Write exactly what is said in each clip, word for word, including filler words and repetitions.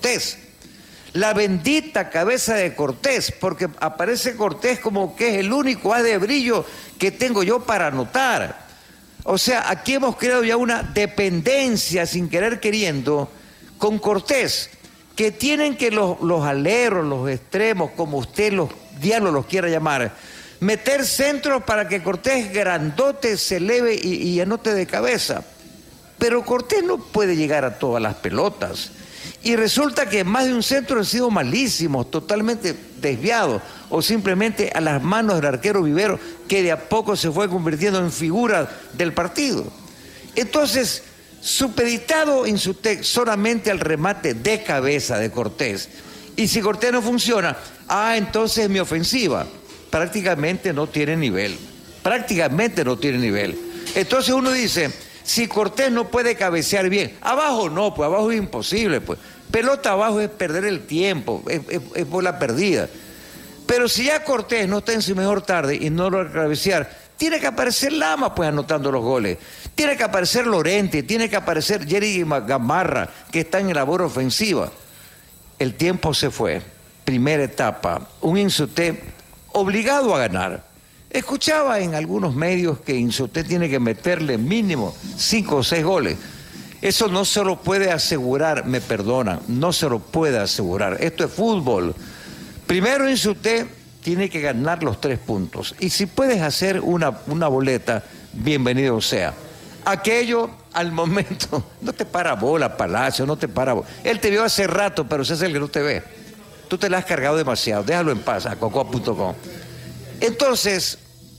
Cortés. La bendita cabeza de Cortés, porque aparece Cortés como que es el único haz de brillo que tengo yo para anotar. O sea, aquí hemos creado ya una dependencia sin querer queriendo con Cortés, que tienen que los, los aleros, los extremos, como usted los diablos los quiera llamar, meter centros para que Cortés grandote se eleve y, y anote de cabeza. Pero Cortés no puede llegar a todas las pelotas. Y resulta que más de un centro han sido malísimos, totalmente desviados, o simplemente a las manos del arquero Vivero, que de a poco se fue convirtiendo en figura del partido. Entonces, supeditado Insutec solamente al remate de cabeza de Cortés. Y si Cortés no funciona, ah, entonces mi ofensiva prácticamente no tiene nivel. Prácticamente no tiene nivel. Entonces uno dice, si Cortés no puede cabecear bien, abajo no, pues abajo es imposible, pues. Pelota abajo es perder el tiempo, es, es, es bola perdida. Pero si ya Cortés no está en su mejor tarde y no logra cabecear, tiene que aparecer Lama, pues, anotando los goles. Tiene que aparecer Lorente, tiene que aparecer Jerry Gamarra, que está en labor ofensiva. El tiempo se fue. Primera etapa, un Insutec obligado a ganar. Escuchaba en algunos medios que Insutec tiene que meterle mínimo cinco o seis goles. Eso no se lo puede asegurar, me perdonan, no se lo puede asegurar. Esto es fútbol. Primero Insutec tiene que ganar los tres puntos. Y si puedes hacer una, una boleta, bienvenido sea. Aquello al momento, no te para bola, Palacio, no te para bola. Él te vio hace rato, pero ese es el que no te ve. Tú te la has cargado demasiado, déjalo en paz, a cocoa punto com. Entonces,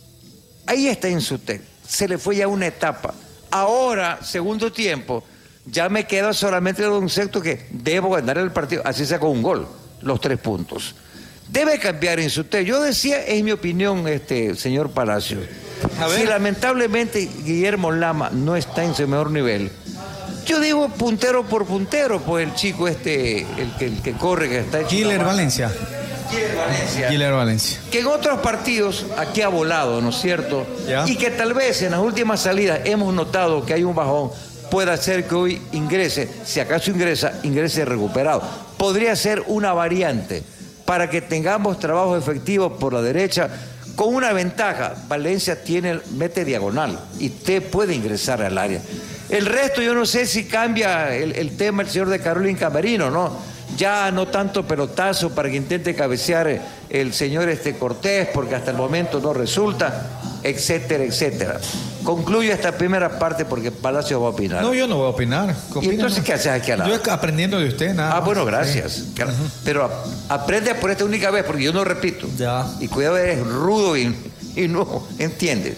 ahí está Insutec, se le fue ya una etapa. Ahora, segundo tiempo, ya me queda solamente el concepto que debo ganar el partido, así sea con un gol, los tres puntos. Debe cambiar Insutec. Yo decía, es mi opinión, este señor Palacio, si lamentablemente Guillermo Lama no está en su mejor nivel, yo digo puntero por puntero, pues el chico este, el que, el que corre, que está hecho... Giller Valencia. Giller Valencia. Giller Valencia. Que en otros partidos aquí ha volado, ¿no es cierto? ¿Ya? Y que tal vez en las últimas salidas hemos notado que hay un bajón. Puede ser que hoy ingrese, si acaso ingresa, ingrese recuperado. Podría ser una variante para que tengamos trabajo efectivo por la derecha con una ventaja. Valencia tiene, mete diagonal y usted puede ingresar al área. El resto yo no sé si cambia el, el tema el señor de Carolín Camerino, ¿no? Ya no tanto pelotazo para que intente cabecear el señor este Cortés, porque hasta el momento no resulta, etcétera, etcétera. Concluyo esta primera parte porque Palacio va a opinar. No, yo no voy a opinar. ¿Y entonces qué haces aquí al lado? Yo aprendiendo de usted, nada. Ah, más. bueno, gracias. Sí. Pero aprende por esta única vez, porque yo no repito. Ya. Y cuidado, eres rudo y, y no entiendes.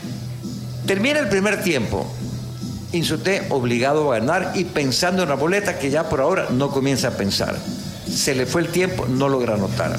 Termina el primer tiempo. Insutec obligado a ganar y pensando en la boleta que ya por ahora no comienza a pensar. Se le fue el tiempo, no logra anotar.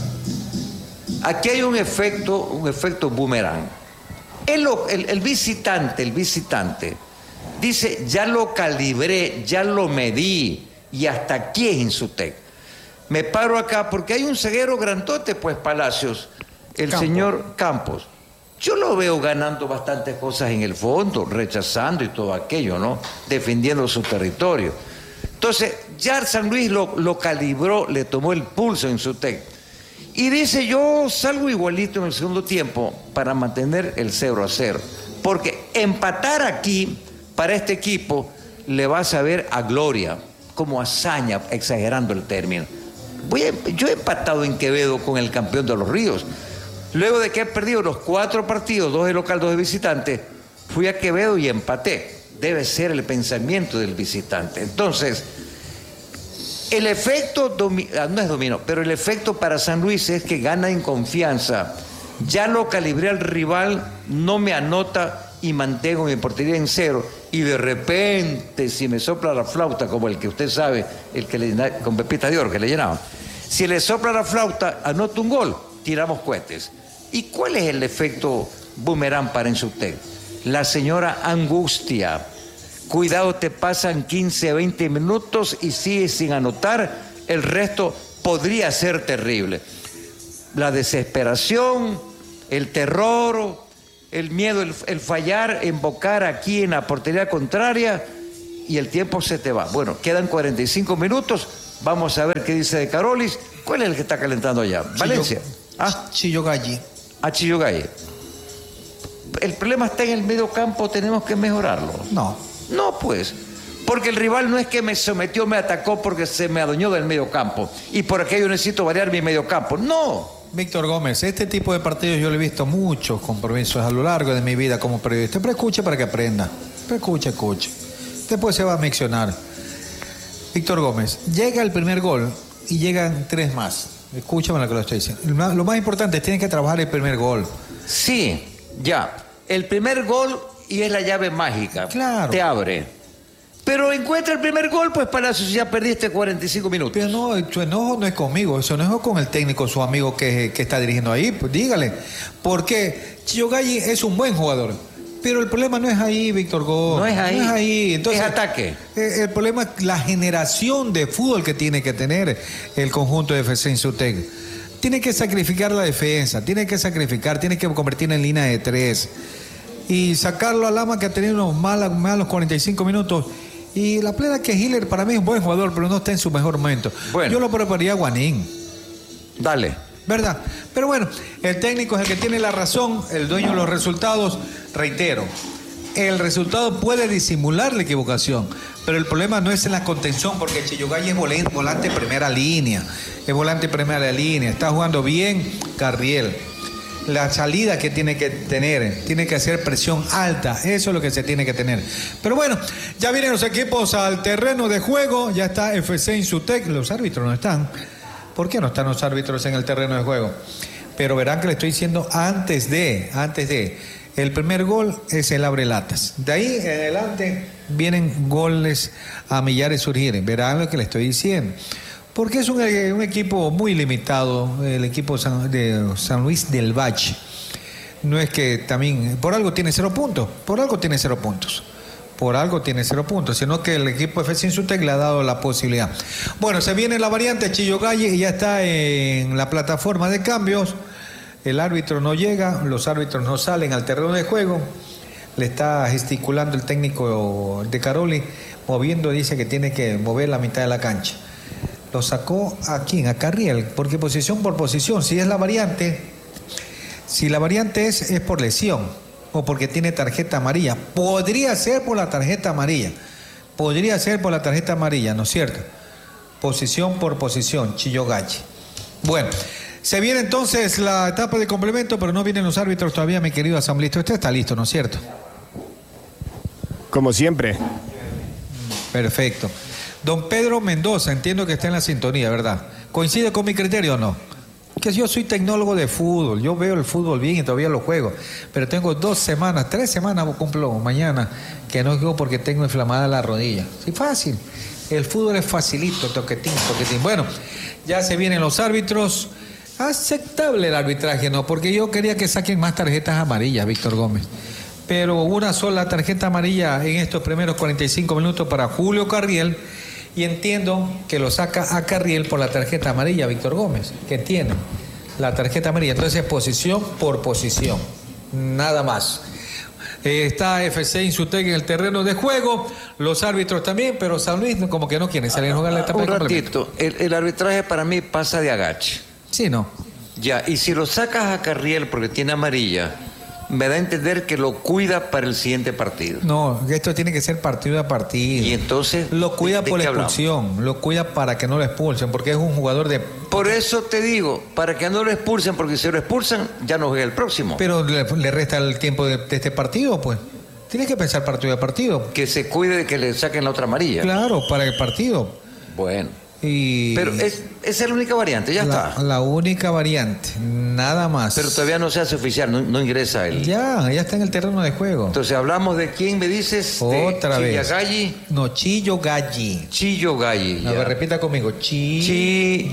Aquí hay un efecto, un efecto boomerang. El, el, el visitante, el visitante, dice, ya lo calibré, ya lo medí y hasta aquí es Insutec. Me paro acá porque hay un ceguero grandote, pues, Palacios, el Campos. señor Campos. Yo lo veo ganando bastantes cosas en el fondo, rechazando y todo aquello, ¿no? Defendiendo su territorio. Entonces, ya San Luis lo, lo calibró, le tomó el pulso en Insutec. Y dice, yo salgo igualito en el segundo tiempo para mantener el cero a cero. Porque empatar aquí, para este equipo, le va a saber a gloria, como hazaña, exagerando el término. Voy a, yo he empatado en Quevedo con el campeón de los Ríos. Luego de que he perdido los cuatro partidos, dos de local, dos de visitante, fui a Quevedo y empaté. Debe ser el pensamiento del visitante. Entonces, el efecto, domi- no es dominó, pero el efecto para San Luis es que gana en confianza. Ya lo calibré al rival, no me anota y mantengo mi portería en cero. Y de repente, si me sopla la flauta, como el que usted sabe, el que le, con Pepita de Oro, que le llenaba, si le sopla la flauta, anota un gol, tiramos cohetes. ¿Y cuál es el efecto boomerang para Insutec? La señora angustia. Cuidado, te pasan quince, veinte minutos y sigues sin anotar, el resto podría ser terrible. La desesperación, el terror, el miedo, el, el fallar, embocar aquí en la portería contraria y el tiempo se te va. Bueno, quedan cuarenta y cinco minutos, Vamos a ver qué dice de Carolis. ¿Cuál es el que está calentando allá? Chillo, Valencia. ¿Ah? Chillo Galli. A Chillogalle. El problema está en el medio campo, tenemos que mejorarlo. No. No, pues. Porque el rival no es que me sometió, me atacó porque se me adueñó del medio campo. Y por aquello necesito variar mi medio campo. No. Víctor Gómez, este tipo de partidos yo lo he visto muchos compromisos a lo largo de mi vida como periodista. Pero escuche para que aprenda. Pero escuche, escuche. Después se va a mencionar. Víctor Gómez, llega el primer gol y llegan tres más. Escúchame lo que lo estoy diciendo. Lo más importante es que tienen que trabajar el primer gol. Sí, ya. El primer gol y es la llave mágica. Claro. Te abre. Pero encuentra el primer gol, pues Palacios ya perdiste cuarenta y cinco minutos. Pero no, su enojo no es conmigo, su enojo es con el técnico, su amigo que, que está dirigiendo ahí. Pues dígale. Porque Chillogalle es un buen jugador. Pero el problema no es ahí, Víctor Gómez. No es ahí. No es ahí. Entonces, es ataque. El, el problema es la generación de fútbol que tiene que tener el conjunto de F C Insutec. Tiene que sacrificar la defensa, tiene que sacrificar, tiene que convertir en línea de tres. Y sacarlo a Lama, que ha tenido unos malos, malos cuarenta y cinco minutos. Y la plena que Hiller para mí es un buen jugador, pero no está en su mejor momento. Bueno. Yo lo prepararía a Guanín. Dale. ¿Verdad? Pero bueno, el técnico es el que tiene la razón, el dueño de los resultados. Reitero, el resultado puede disimular la equivocación, pero el problema no es en la contención, porque Chillogalle es volante, volante primera línea, es volante primera línea, está jugando bien Carriel. La salida que tiene que tener, tiene que hacer presión alta, eso es lo que se tiene que tener. Pero bueno, ya vienen los equipos al terreno de juego, ya está F C Insutec, los árbitros no están. ¿Por qué no están los árbitros en el terreno de juego? Pero verán que le estoy diciendo antes de, antes de, el primer gol es el abrelatas. De ahí en adelante vienen goles a millares surgir. Verán lo que le estoy diciendo. Porque es un, un equipo muy limitado, el equipo San, de San Luis del Valle. No es que también, por algo tiene cero puntos, por algo tiene cero puntos. Por algo tiene cero puntos, sino que el equipo F C Insutec le ha dado la posibilidad. Bueno, se viene la variante Chillogalle y ya está en la plataforma de cambios. El árbitro no llega, los árbitros no salen al terreno de juego. Le está gesticulando el técnico de Caroli, moviendo, dice que tiene que mover la mitad de la cancha. Lo sacó a quién, a Carriel, porque posición por posición, si es la variante, si la variante es, es por lesión o porque tiene tarjeta amarilla, podría ser por la tarjeta amarilla, podría ser por la tarjeta amarilla, ¿no es cierto? Posición por posición, Chillogalle. Bueno, se viene entonces la etapa de complemento, pero no vienen los árbitros todavía, mi querido asambleísta. Usted está listo, ¿no es cierto? Como siempre. Perfecto. Don Pedro Mendoza, entiendo que está en la sintonía, ¿verdad? ¿Coincide con mi criterio o no? Que yo soy tecnólogo de fútbol, yo veo el fútbol bien y todavía lo juego, pero tengo dos semanas, tres semanas cumplo mañana, que no juego porque tengo inflamada la rodilla. Sí, fácil. El fútbol es facilito, toquetín, toquetín. Bueno, ya se vienen los árbitros. Aceptable el arbitraje, ¿no? Porque yo quería que saquen más tarjetas amarillas, Víctor Gómez. Pero una sola tarjeta amarilla en estos primeros cuarenta y cinco minutos para Julio Carriel. Y entiendo que lo saca a Carriel por la tarjeta amarilla, Víctor Gómez, que tiene la tarjeta amarilla. Entonces, posición por posición, nada más. Eh, está F C Insutec en el terreno de juego, los árbitros también, pero San Luis como que no quiere salir a jugar la etapa Un de complemento. ratito, el, el arbitraje para mí pasa de agache. Sí, no. Ya, y si lo sacas a Carriel porque tiene amarilla, me da a entender que lo cuida para el siguiente partido. No, esto tiene que ser partido a partido. Y entonces... Lo cuida ¿de, de por qué expulsión, hablamos? lo cuida para que no lo expulsen, porque es un jugador de... Por eso te digo, para que no lo expulsen, porque si lo expulsan, ya no juega el próximo. Pero le, le resta el tiempo de, de este partido, pues. Tienes que pensar partido a partido. Que se cuide de que le saquen la otra amarilla. Claro, para el partido. Bueno. Y pero es, esa es la única variante, ya la, está. La única variante, nada más. Pero todavía no se hace oficial, no, no ingresa él. Ya, ya está en el terreno de juego. Entonces hablamos de quién me dices. Otra de vez. Chillogalle. No, Chillogalle. Chillogalle. A ver, repita conmigo. Chillogalle.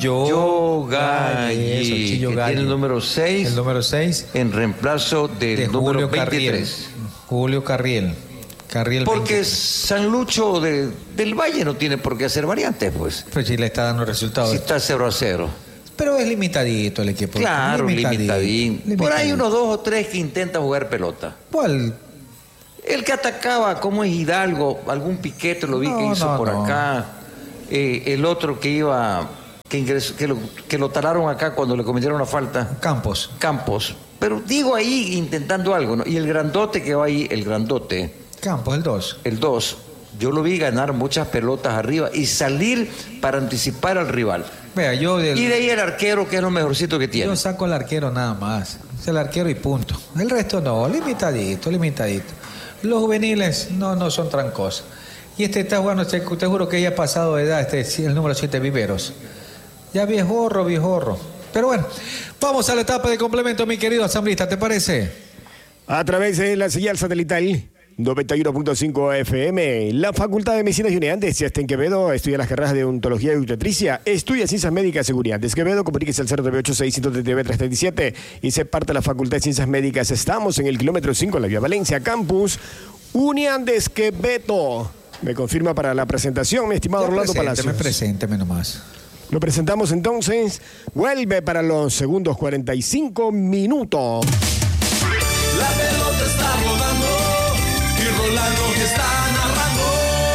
Eso, Chillogalle. Que tiene el número seis. El número seis. En reemplazo del de número Julio veintitrés. Carriel. Julio Carriel. Carriel Porque veintitrés. San Lucho de, del Valle no tiene por qué hacer variantes, pues. Pues sí le está dando resultados. Si está cero a cero. Pero es limitadito el equipo. Claro, limitadín. limitadín. Por ahí unos dos o tres que intentan jugar pelota. ¿Cuál? El que atacaba, como es Hidalgo, algún piquete lo vi No, que hizo no, por no. acá. eh, el otro que iba, que, ingresó, que, lo, que lo tararon acá cuando le cometieron una falta. Campos. Campos. Pero digo ahí intentando algo, ¿no? Y el grandote que va ahí, el grandote. Campos, el dos. El dos. Yo lo vi ganar muchas pelotas arriba y salir para anticipar al rival. Vea, yo del... Y de ahí el arquero, que es lo mejorcito que tiene. Yo saco al arquero nada más. Es el arquero y punto. El resto no, limitadito, limitadito. Los juveniles no, no son trancosos. Y este está jugando, te, te juro que ya ha pasado de edad, este el número siete Viveros. Ya viejorro, viejorro. Pero bueno, vamos a la etapa de complemento, mi querido asambleísta, ¿te parece? A través de la señal satelital noventa y uno punto cinco F M, la Facultad de Medicina Junior Andes, ya está en Quevedo, estudia las carreras de odontología y obstetricia, estudia ciencias médicas y seguridad. Desde Quevedo, comuníquese al cero nueve ocho seis, uno tres nueve, tres tres siete y se parte de la Facultad de Ciencias Médicas. Estamos en el kilómetro cinco, en la vía Valencia, campus Uniandes Quevedo. Me confirma para la presentación, mi estimado Ya Orlando Palacios. Presénteme, presénteme nomás. Lo presentamos entonces, vuelve para los segundos cuarenta y cinco minutos. La pelota está rodando y Rolando que está narrando.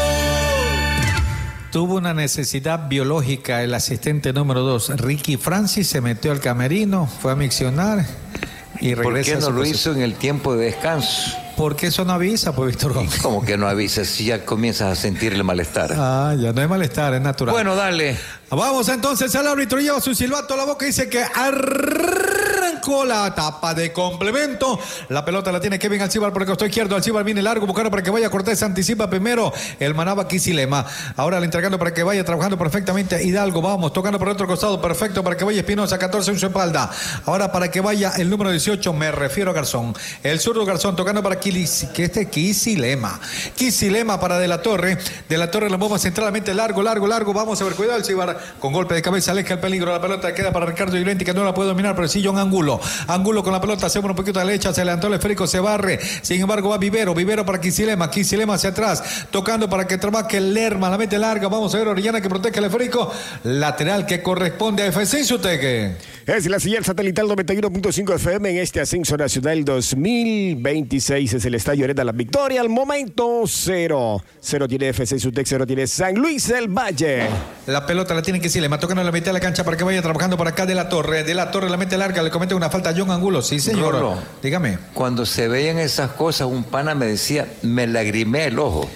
Tuvo una necesidad biológica el asistente número dos, Ricky Francis, se metió al camerino, fue a miccionar y regresa. ¿Por qué a no su lo posición? hizo en el tiempo de descanso? Porque eso no avisa, pues, Víctor Gómez. ¿Cómo que no avisa si ya comienzas a sentir el malestar? Ah, ya no es malestar, es natural. Bueno, dale. Vamos entonces al árbitro, lleva su silbato a la boca y dice que arrancó la etapa de complemento. La pelota la tiene Kevin Alcibar por el costado izquierdo. Alcibar viene largo, buscando para que vaya Cortés. Anticipa primero el Manaba Quisilema. Ahora le entregando para que vaya trabajando perfectamente Hidalgo. Vamos, tocando por el otro costado. Perfecto para que vaya Espinosa, catorce en su espalda. Ahora para que vaya el número dieciocho, me refiero a Garzón. El zurdo Garzón tocando para Quilis, que este Quisilema. Quisilema para De la Torre. De la Torre la bomba centralmente largo, largo, largo. Vamos a ver, cuidado Alcibar. Con golpe de cabeza aleja el peligro. La pelota queda para Ricardo Llorenti, que no la puede dominar, pero sí John Angulo. Angulo con la pelota, se pone un poquito a la derecha, se levantó el esférico, se barre. Sin embargo, va Vivero. Vivero para Quisilema. Quisilema hacia atrás, tocando para que trabaje Lerma. La mete larga. Vamos a ver Orellana que protege el esférico. Lateral que corresponde a F C Insuteque. Es la señal satelital noventa y uno punto cinco F M en este ascenso nacional dos mil veintiséis. Es el Estadio Arena La Victoria. Al momento, cero. Cero tiene F C Insuteque, cero tiene San Luis del Valle. La pelota la tiene Quisilema, tocando en la mitad de la cancha para que vaya trabajando por acá De la Torre. De la Torre la mete larga, le comete una falta a John Angulo. Sí, señor. Rolo, dígame. Cuando se veían esas cosas, un pana me decía, me lagrimé el ojo.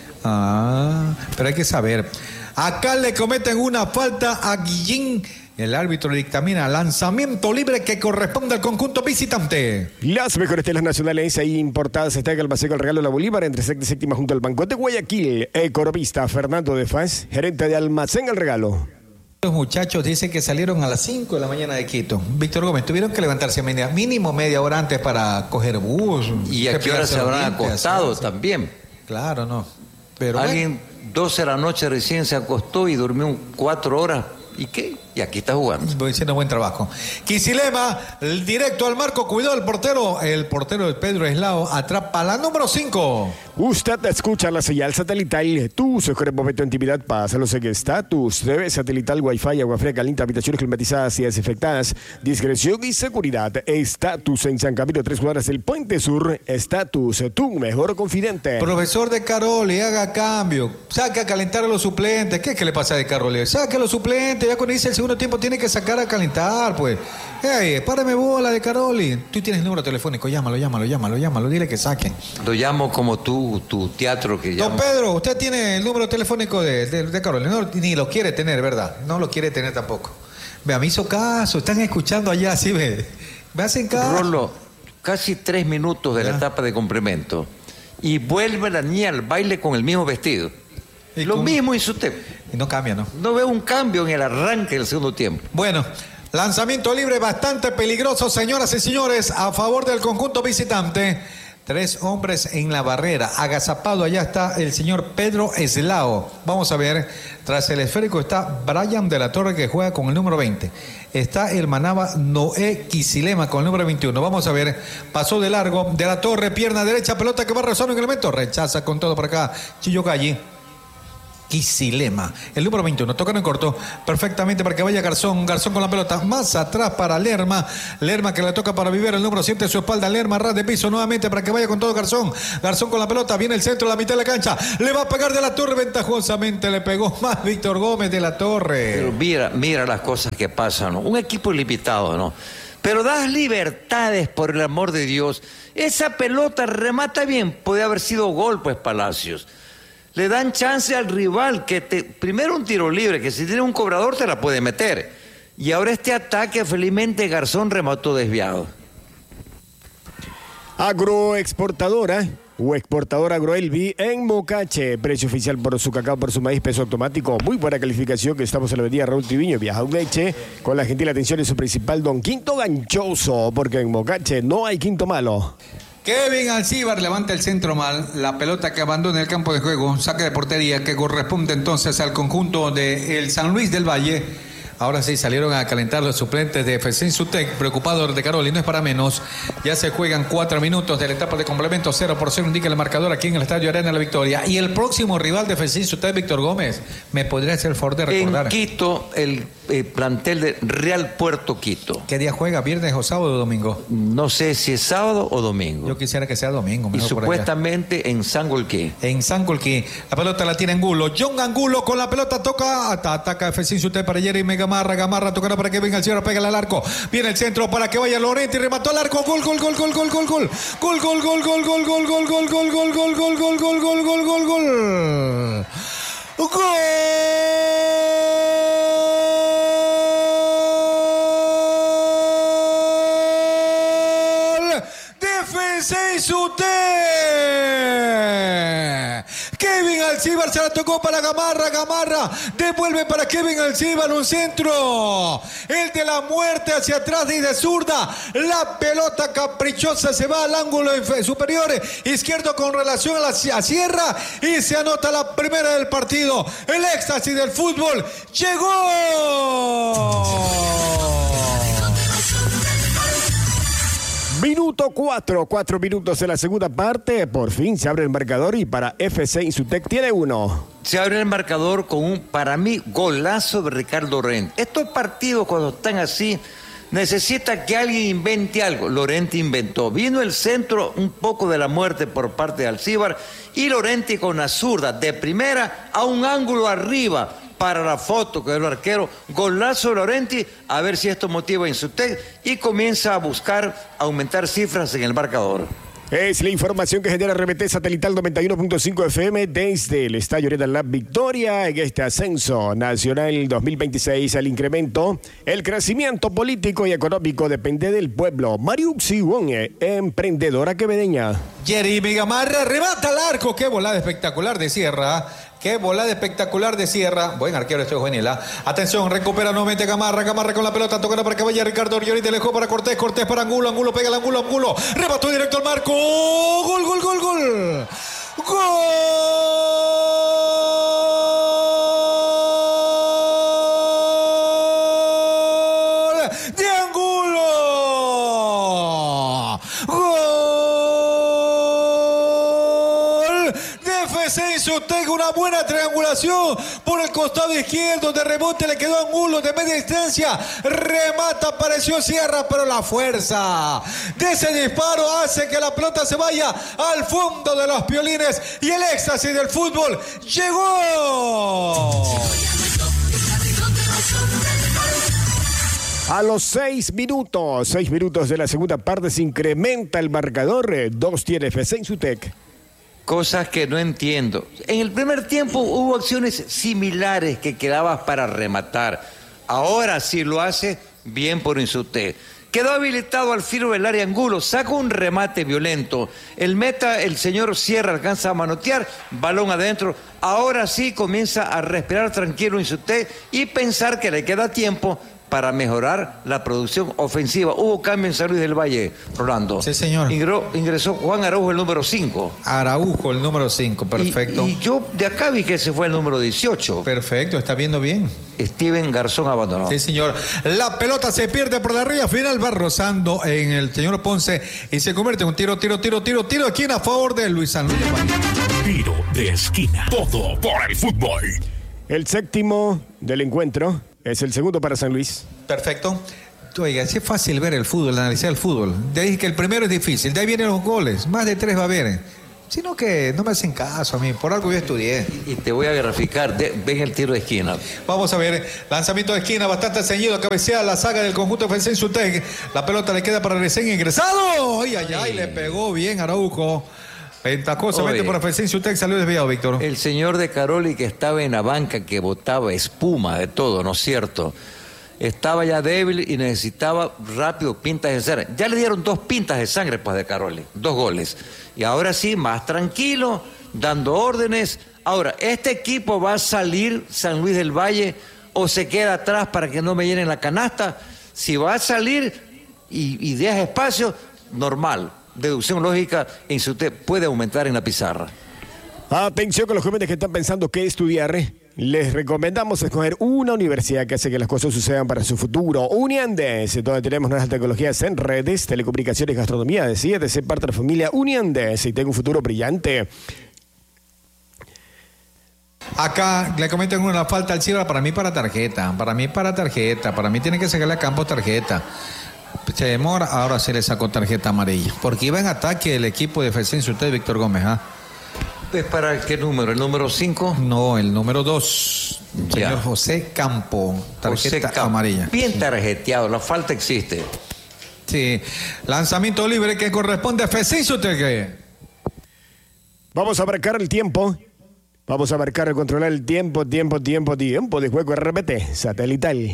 Ah, pero hay que saber. Acá le cometen una falta a Guillín. El árbitro le dictamina lanzamiento libre que corresponde al conjunto visitante. Las mejores telas nacionales ahí importadas están en el Almacén El Regalo de la Bolívar, entre sexta y séptima junto al Banco de Guayaquil. Economista Fernando de Faz, gerente de Almacén El Regalo. Los muchachos dicen que salieron a las cinco de la mañana de Quito. Víctor Gómez, tuvieron que levantarse media, mínimo media hora antes para coger bus. ¿Y a qué hora se habrán acostado también? Claro, no. Pero alguien bueno, doce de la noche recién se acostó y durmió cuatro horas. ¿Y qué? Y aquí está jugando. Voy diciendo buen trabajo. Quisilema, el directo al marco, cuidado el portero. El portero de Pedro Eslao atrapa la número cinco. Usted escucha la señal satelital. Tu mejor momento de intimidad, pásalo en estatus. T V satelital, wifi, agua fría, caliente, habitaciones climatizadas y desinfectadas. Discreción y seguridad. Estatus en San Camilo, tres cuadras del Puente Sur. Estatus, tu mejor confidente. Profesor de Caroli, haga cambio. Saque a calentar a los suplentes. ¿Qué es que le pasa de Caroli? Saque a los suplentes. Ya cuando dice el segundo tiempo tiene que sacar a calentar, pues. Hey, párame bola de Caroli. Tú tienes el número telefónico, llámalo, llámalo, llámalo, llámalo, dile que saquen. Lo llamo como tú, tu teatro que llama. Don Pedro, usted tiene el número telefónico de, de, de Caroli. No, ni lo quiere tener, ¿verdad? No lo quiere tener tampoco. Vea, me hizo caso, están escuchando allá, sí, ve. Me hacen caso. Rolo, casi tres minutos de ya. La etapa de complemento. Y vuelve la niña al baile con el mismo vestido. ¿Y Lo cómo? mismo hizo usted. Y no cambia, ¿no? No veo un cambio en el arranque del segundo tiempo. Bueno, lanzamiento libre bastante peligroso, señoras y señores, a favor del conjunto visitante. Tres hombres en la barrera. Agazapado allá está el señor Pedro Eslao. Vamos a ver, tras el esférico está Brian de la Torre que juega con el número veinte. Está el Manaba Noé Quisilema con el número veintiuno. Vamos a ver, pasó de largo, de la Torre, pierna derecha, pelota que va a rezar un elemento. Rechaza con todo por acá, Chillo Galli. Quisilema. El número veintiuno, tocan en corto, perfectamente para que vaya Garzón. Garzón con la pelota, más atrás para Lerma. Lerma que le toca para Viver, el número siete, su espalda. Lerma, ras de piso nuevamente para que vaya con todo Garzón. Garzón con la pelota, viene el centro, la mitad de la cancha. Le va a pegar de la Torre, ventajosamente le pegó más Víctor Gómez de la Torre. Pero mira, mira las cosas que pasan, ¿no? Un equipo limitado, ¿no? Pero das libertades, por el amor de Dios. Esa pelota remata bien, puede haber sido gol, pues, Palacios. Le dan chance al rival, que te, primero un tiro libre, que si tiene un cobrador te la puede meter. Y ahora este ataque, felizmente Garzón remató desviado. Agroexportadora o exportadora Agroelvi en Mocache. Precio oficial por su cacao, por su maíz, peso automático. Muy buena calificación, que estamos en la avenida Raúl Triviño, Viaja un leche, con la gentil atención de su principal don Quinto Ganchoso, porque en Mocache no hay quinto malo. Kevin Alcíbar levanta el centro mal, la pelota que abandona el campo de juego, saque de portería que corresponde entonces al conjunto del San Luis del Valle. Ahora sí salieron a calentar los suplentes de F C Insutec, preocupados de Carol, y no es para menos. Ya se juegan cuatro minutos de la etapa de complemento, cero por cero indica el marcador aquí en el Estadio Arena La Victoria. Y el próximo rival de F C Insutec, Víctor Gómez, me podría hacer el favor de recordar. En Quito, el eh, plantel de Real Puerto Quito. ¿Qué día juega? ¿Viernes o sábado o domingo? No sé si es sábado o domingo. Yo quisiera que sea domingo. Y supuestamente en Sangolquí. En Sangolquí. La pelota la tiene Angulo. John Angulo con la pelota toca, ataca F C Insutec para Jeremy Gamarra. Gamarra tocará para que venga el cierre, pega al arco. Viene el centro para que vaya Lorente y remató al arco. Gol, gol, gol, gol, gol, gol, gol. Gol, gol, gol, gol, gol, gol, gol, gol, gol, gol, gol, gol, gol, gol, gol, gol, gol, gol. ¡Gol! Defensa Insutec. Kevin Alcíbar se la tocó para Gamarra. Gamarra devuelve para Kevin Alcíbar, un centro. El de la muerte hacia atrás y de zurda. La pelota caprichosa se va al ángulo superior izquierdo con relación a la a Sierra y se anota la primera del partido. El éxtasis del fútbol llegó. Minuto cuatro, cuatro minutos de la segunda parte. Por fin se abre el marcador y para F C Insutec tiene uno. Se abre el marcador con un, para mí, golazo de Ricardo Lorente. Estos partidos, cuando están así, necesita que alguien invente algo. Lorente inventó. Vino el centro, un poco de la muerte por parte de Alcíbar, y Lorente con la zurda de primera a un ángulo arriba para la foto que el arquero. Golazo de Lorente, a ver si esto motiva a Insutec y comienza a buscar aumentar cifras en el marcador. Es la información que genera R B T Satelital noventa y uno punto cinco F M desde el Estadio Arena La Victoria en este ascenso nacional dos mil veintiséis. El incremento, el crecimiento político y económico depende del pueblo. Mariuxi Wonge, emprendedora quevedeña. Jeremy Gamarra remata al arco. Qué volada espectacular de Sierra. Qué volada espectacular de Sierra. Buen arquero este juvenil. ¿eh? Atención, recupera nuevamente Gamarra. Gamarra con la pelota. Tocará para que vaya Ricardo Orioli. Dejó para Cortés. Cortés para Angulo. Angulo pega el Angulo. Angulo. Remató directo al marco. Gol, gol, gol, gol. Gol. De Angulo. Gol. De F C Insutec, una buena triangulación por el costado izquierdo, de rebote le quedó Angulo de media distancia, remata, apareció Sierra, pero la fuerza de ese disparo hace que la pelota se vaya al fondo de los piolines y el éxtasis del fútbol llegó. A los seis minutos, seis minutos de la segunda parte se incrementa el marcador. Dos tiene F C Insutec. Cosas que no entiendo. En el primer tiempo hubo acciones similares que quedabas para rematar. Ahora sí lo hace bien por Insutec. Quedó habilitado al filo del área Angulo, saca un remate violento. El meta, el señor Sierra, alcanza a manotear, balón adentro. Ahora sí comienza a respirar tranquilo Insutec y pensar que le queda tiempo para mejorar la producción ofensiva. Hubo cambio en San Luis del Valle, Rolando. Sí, señor. Ingresó, ingresó Juan Araujo, el número cinco. Araujo, el número cinco, perfecto. Y, y yo de acá vi que ese fue el número dieciocho. Perfecto, está viendo bien. Steven Garzón abandonó. Sí, señor. La pelota se pierde por la raya final, va rozando en el señor Ponce y se convierte en un tiro, tiro, tiro, tiro, tiro aquí en a favor de Luis San Luis. Tiro de esquina. Todo por el fútbol. El séptimo del encuentro es el segundo para San Luis. Perfecto. Oiga, es fácil ver el fútbol, analizar el fútbol. De ahí que el primero es difícil, de ahí vienen los goles. Más de tres va a haber. Sino que no me hacen caso a mí, por algo yo estudié. Y te voy a graficar, de, ven el tiro de esquina. Vamos a ver, lanzamiento de esquina bastante ceñido, cabecea la saga del conjunto de Felsen Sutec. La pelota le queda para recién ingresado. Ay, ay, ay, le pegó bien Araujo. Ventajosamente por Felsen Sutec salió desviado, Víctor. El señor de Caroli que estaba en la banca, que botaba espuma de todo, ¿no es cierto? Estaba ya débil y necesitaba rápido pintas de sangre. Ya le dieron dos pintas de sangre pues de Caroli, dos goles. Y ahora sí, más tranquilo, dando órdenes. Ahora, ¿este equipo va a salir San Luis del Valle o se queda atrás para que no me llenen la canasta? Si va a salir y, y deja espacio, normal. Deducción lógica, en su te puede aumentar en la pizarra. Atención con los jóvenes que están pensando qué estudiar. Les recomendamos escoger una universidad que hace que las cosas sucedan para su futuro. Uniandes, donde tenemos nuevas tecnologías en redes, telecomunicaciones, gastronomía. Decide ser parte de la familia Uniandes y tenga un futuro brillante. Acá le cometen una falta al Silva, para mí para tarjeta, para mí para tarjeta, para mí tiene que sacarle a Campos tarjeta. Se demora, ahora se le sacó tarjeta amarilla, porque iba en ataque el equipo de Felsen Sutec, Víctor Gómez, ¿ah? ¿Es para qué número? ¿El número cinco? No, el número dos. Señor José Campo. Tarjeta José Campo, amarilla. Bien tarjeteado, la falta existe. Sí. Lanzamiento libre que corresponde a Felsen Sutec. Vamos a marcar el tiempo. Vamos a marcar y controlar el tiempo, tiempo, tiempo, tiempo de juego R P T satelital.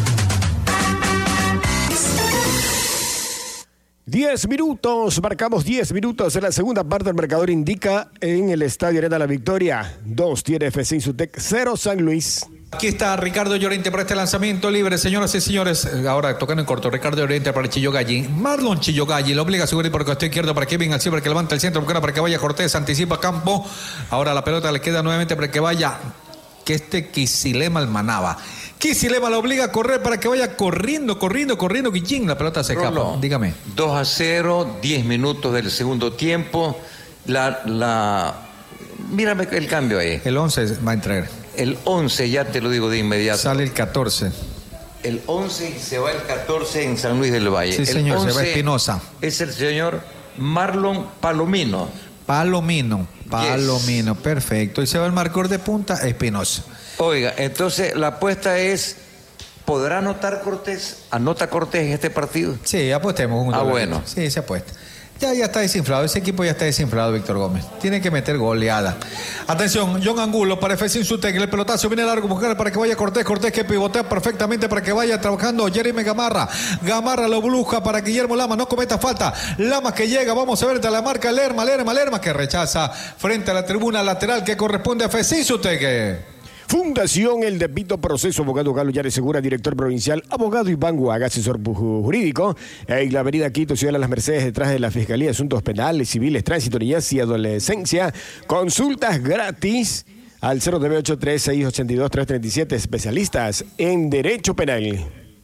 diez minutos, marcamos diez minutos en la segunda parte. El marcador indica en el Estadio Arena La Victoria. dos tiene Felsen Sutec, cero San Luis. Aquí está Ricardo Llorente para este lanzamiento libre, señoras y señores. Ahora tocando en corto, Ricardo Llorente para Chillo Galli. Marlon Chillo Galli lo obliga a subir por el costado izquierdo para Kevin Alcibar, que levanta el centro, para que vaya Cortés, anticipa Campo. Ahora la pelota le queda nuevamente para que vaya, que este Quisilema Almanaba. Quisilema lo obliga a correr para que vaya corriendo, corriendo, corriendo. Guillín, la pelota se escapa. Rolo, dígame. dos a cero, diez minutos del segundo tiempo. La, la... Mírame el cambio ahí. El once va a entrar. El once, ya te lo digo de inmediato. Sale el catorce. El once y se va el catorce en San Luis del Valle. Sí, el señor, se va Espinosa. Es el señor Marlon Palomino. Palomino, Palomino, yes. Perfecto. Y se va el marcador de punta, Espinosa. Oiga, entonces la apuesta es, ¿podrá anotar Cortés? ¿Anota Cortés en este partido? Sí, apostemos. Un ah, bueno. Sí, se apuesta. Ya, ya está desinflado, ese equipo ya está desinflado, Víctor Gómez. Tiene que meter goleada. Atención, John Angulo para Felsen Sutec, el pelotazo viene largo, mujer, para que vaya Cortés, Cortés que pivotea perfectamente para que vaya trabajando Jeremy Gamarra. Gamarra lo bruja para Guillermo Lama, no cometa falta. Lama que llega, vamos a ver, te la marca Lerma, Lerma, Lerma que rechaza frente a la tribuna lateral que corresponde a Felsen Sutec. Fundación El Debito Proceso, abogado Carlos Yares Segura, director provincial, abogado Iván Guaga, asesor jurídico, en la avenida Quito, Ciudad de las Mercedes, detrás de la Fiscalía de Asuntos Penales, Civiles, Tránsito, Niñez y Adolescencia. Consultas gratis al cero nueve ocho tres seis ocho dos tres tres siete, especialistas en Derecho Penal.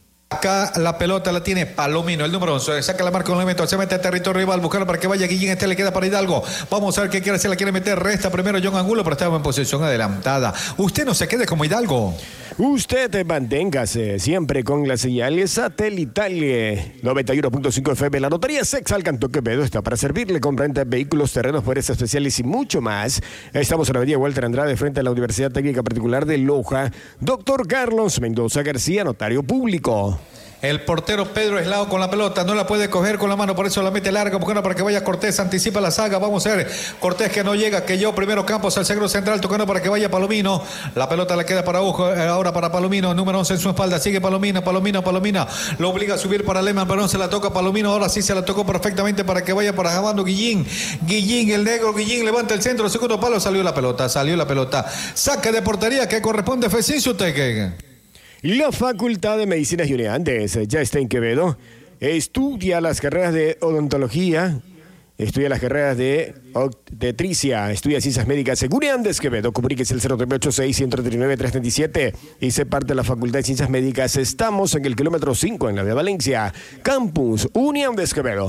Acá la pelota la tiene Palomino, el número once. Saca la marca con el elemento, se mete a territorio rival, buscarlo para que vaya Guillín. Este le queda para Hidalgo. Vamos a ver qué quiere hacer, la quiere meter. Resta primero John Angulo, pero estaba en posición adelantada. Usted no se quede como Hidalgo. Usted manténgase siempre con la señal satelital noventa y uno punto cinco F M. La notaría Sexal Cantón Quevedo está para servirle con renta de vehículos, terrenos, poderes especiales y mucho más. Estamos en la avenida Walter Andrade, frente a la Universidad Técnica Particular de Loja. Doctor Carlos Mendoza García, notario público. El portero Pedro Eslao con la pelota, no la puede coger con la mano, por eso la mete larga, buscando para que vaya Cortés, anticipa la saga, vamos a ver, Cortés que no llega, que yo primero Campos al centro central, tocando para que vaya Palomino, la pelota le queda para ojo, ahora para Palomino, número once en su espalda, sigue Palomino, Palomino, Palomino, lo obliga a subir para Lehmann, pero no se la toca Palomino, ahora sí se la tocó perfectamente para que vaya para Jabando Guillín, Guillín, el negro Guillín, levanta el centro, segundo palo, salió la pelota, salió la pelota, saque de portería que corresponde a Felsen Sutec. La Facultad de Medicinas y Unidades ya está en Quevedo. Estudia las carreras de odontología, estudia las carreras de obstetricia, estudia ciencias médicas en Unidades Quevedo. Comuníquese el cero nueve ocho seis uno tres nueve tres tres siete y se parte de la Facultad de Ciencias Médicas. Estamos en el kilómetro cinco en la de Valencia. Campus Unidades Quevedo.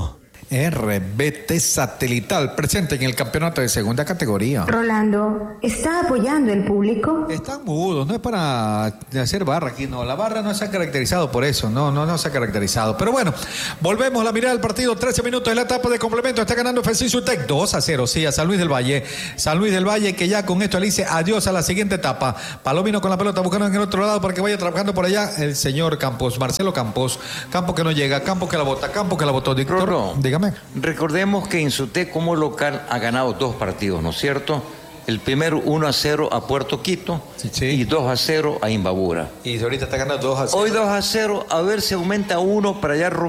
R B T Satelital, presente en el campeonato de segunda categoría. Rolando, ¿está apoyando el público? Están mudos, no es para hacer barra aquí, no. La barra no se ha caracterizado por eso, no, no, no se ha caracterizado. Pero bueno, volvemos a la mirada del partido, trece minutos de la etapa de complemento, está ganando F C Insutec dos a cero, sí, a San Luis del Valle. San Luis del Valle que ya con esto le dice adiós a la siguiente etapa. Palomino con la pelota buscando en el otro lado para que vaya trabajando por allá el señor Campos, Marcelo Campos. Campos que no llega, Campos que la bota, Campos que la botó. Víctor, dígame. Recordemos que Insutec como local ha ganado dos partidos, ¿no es cierto? El primero uno a cero a Puerto Quito, sí, sí, y dos a cero a Imbabura. Y ahorita está ganando dos a cero. Hoy dos a cero, a ver si aumenta uno para ya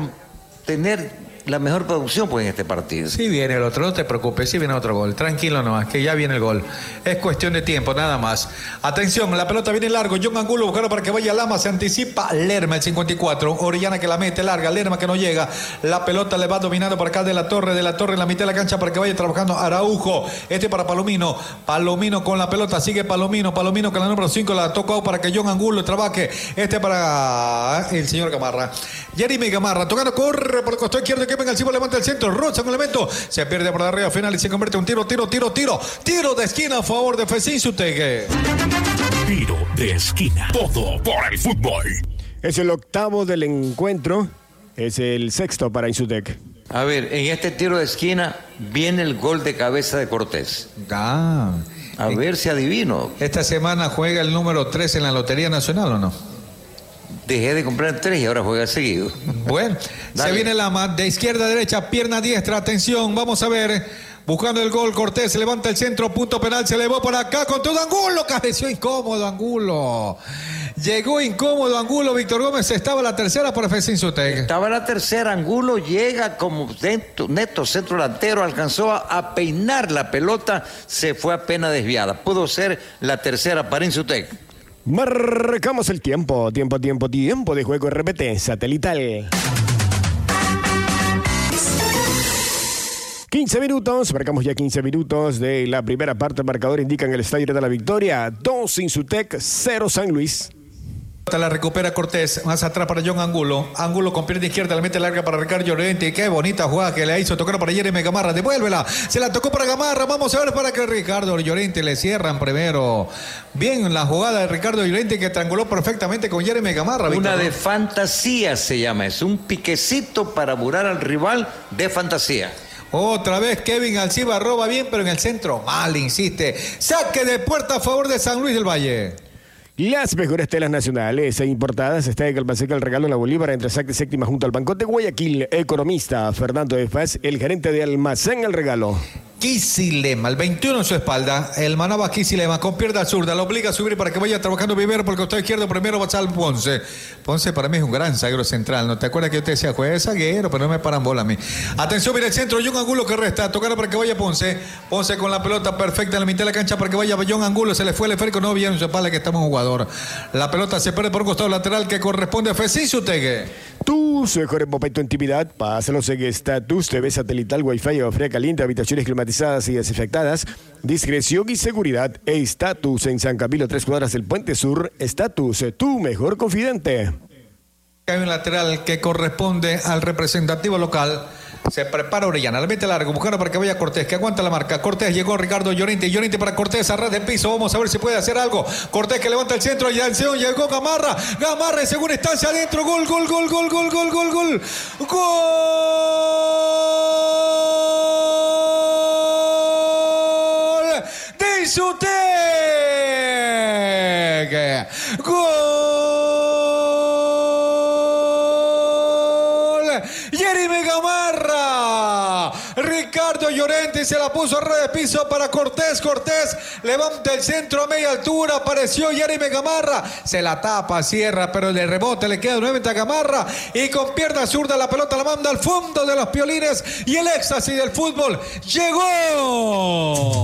tener la mejor producción pues en este partido. Sí viene el otro, no te preocupes, sí viene otro gol. Tranquilo nomás, que ya viene el gol. Es cuestión de tiempo, nada más. Atención, la pelota viene largo. John Angulo buscando para que vaya Lama, se anticipa Lerma, el cincuenta y cuatro. Orellana que la mete larga, Lerma que no llega. La pelota le va dominando por acá de la Torre, de la Torre en la mitad de la cancha para que vaya trabajando Araujo. Este para Palomino. Palomino con la pelota, sigue Palomino. Palomino con la número cinco, la toca para que John Angulo trabaje. Este para el señor Gamarra. Jeremy Gamarra, tocando, corre por el costado izquierdo, que venga el Cibo, levanta el centro, roza un elemento, se pierde por arriba final y se convierte en un tiro, tiro, tiro, tiro, tiro de esquina a favor de F C Insutec. Tiro de esquina, todo por el fútbol. Es el octavo del encuentro, es el sexto para Insutec. A ver, en este tiro de esquina viene el gol de cabeza de Cortés. Ah, a ver si adivino. ¿Esta semana juega el número tres en la Lotería Nacional o no? Dejé de comprar tres y ahora juega seguido. Bueno, dale. Se viene Lama, de izquierda a derecha, pierna diestra, atención, vamos a ver. Buscando el gol, Cortés, se levanta el centro, punto penal, se elevó por acá con todo Angulo, cabeció incómodo Angulo. Llegó incómodo Angulo, Víctor Gómez, estaba la tercera por F C Insutec. Estaba la tercera, Angulo llega como neto, neto centro delantero, alcanzó a, a peinar la pelota, se fue apenas desviada. Pudo ser la tercera para Insutec. Marcamos el tiempo, tiempo, tiempo, tiempo de juego R B T Satelital. quince minutos, marcamos ya quince minutos de la primera parte. El marcador indica en el Estadio de la Victoria, dos Insutec, cero San Luis. La recupera Cortés, más atrás para John Angulo. Angulo con pierna izquierda, la mete larga para Ricardo Llorente. Qué bonita jugada que le hizo, tocar para Jeremy Gamarra. Devuélvela, se la tocó para Gamarra. Vamos a ver para que Ricardo Llorente le cierran primero. Bien la jugada de Ricardo Llorente que trianguló perfectamente con Jeremy Gamarra. Una de fantasía se llama, es un piquecito para burlar al rival de fantasía. Otra vez Kevin Alciba roba bien, pero en el centro mal, insiste. Saque de puerta a favor de San Luis del Valle. Las mejores telas nacionales e importadas está en Calpaseca el regalo en la Bolívar entre sexta y séptima junto al Bancote Guayaquil. Economista Fernando Efas, el gerente de Almacén El Regalo. Kisilema, el veintiuno en su espalda, el Manaba Kisilema con pierna zurda, lo obliga a subir para que vaya trabajando Vivero por el costado izquierdo, primero va a estar Ponce. Ponce para mí es un gran zaguero central, ¿no te acuerdas que yo te decía, juega de zaguero, pero no me paran bola a mí? Atención, mira el centro, John Angulo que resta, tocar para que vaya Ponce, Ponce con la pelota perfecta en la mitad de la cancha para que vaya John Angulo, se le fue el esférico, no bien en su espalda que estamos un jugador. La pelota se pierde por un costado lateral que corresponde a F C Insutec. Tus mejores momentos de intimidad, pásalos en Estatus, T V satelital, Wi-Fi o fría caliente, habitaciones climatizadas y desinfectadas, discreción y seguridad. Estatus en San Camilo, tres cuadras del Puente Sur. Estatus, tu mejor confidente. Hay un lateral que corresponde al representativo local. Se prepara Orellana, le mete largo, buscando para que vaya Cortés, que aguanta la marca. Cortés llegó Ricardo Llorente, Llorente para Cortés, a ras del piso, vamos a ver si puede hacer algo. Cortés que levanta el centro, y al centro llegó Gamarra, Gamarra en segunda instancia adentro, gol, gol, gol, gol, gol, gol, gol, gol, gol de Insutec, gol Jeremy Gamarra. Ricardo Llorente se la puso a red de piso para Cortés. Cortés levanta el centro a media altura. Apareció Jeremy Gamarra. Se la tapa, cierra, pero el rebote le queda nuevamente a Gamarra. Y con pierna zurda la pelota la manda al fondo de los piolines. Y el éxtasis del fútbol llegó.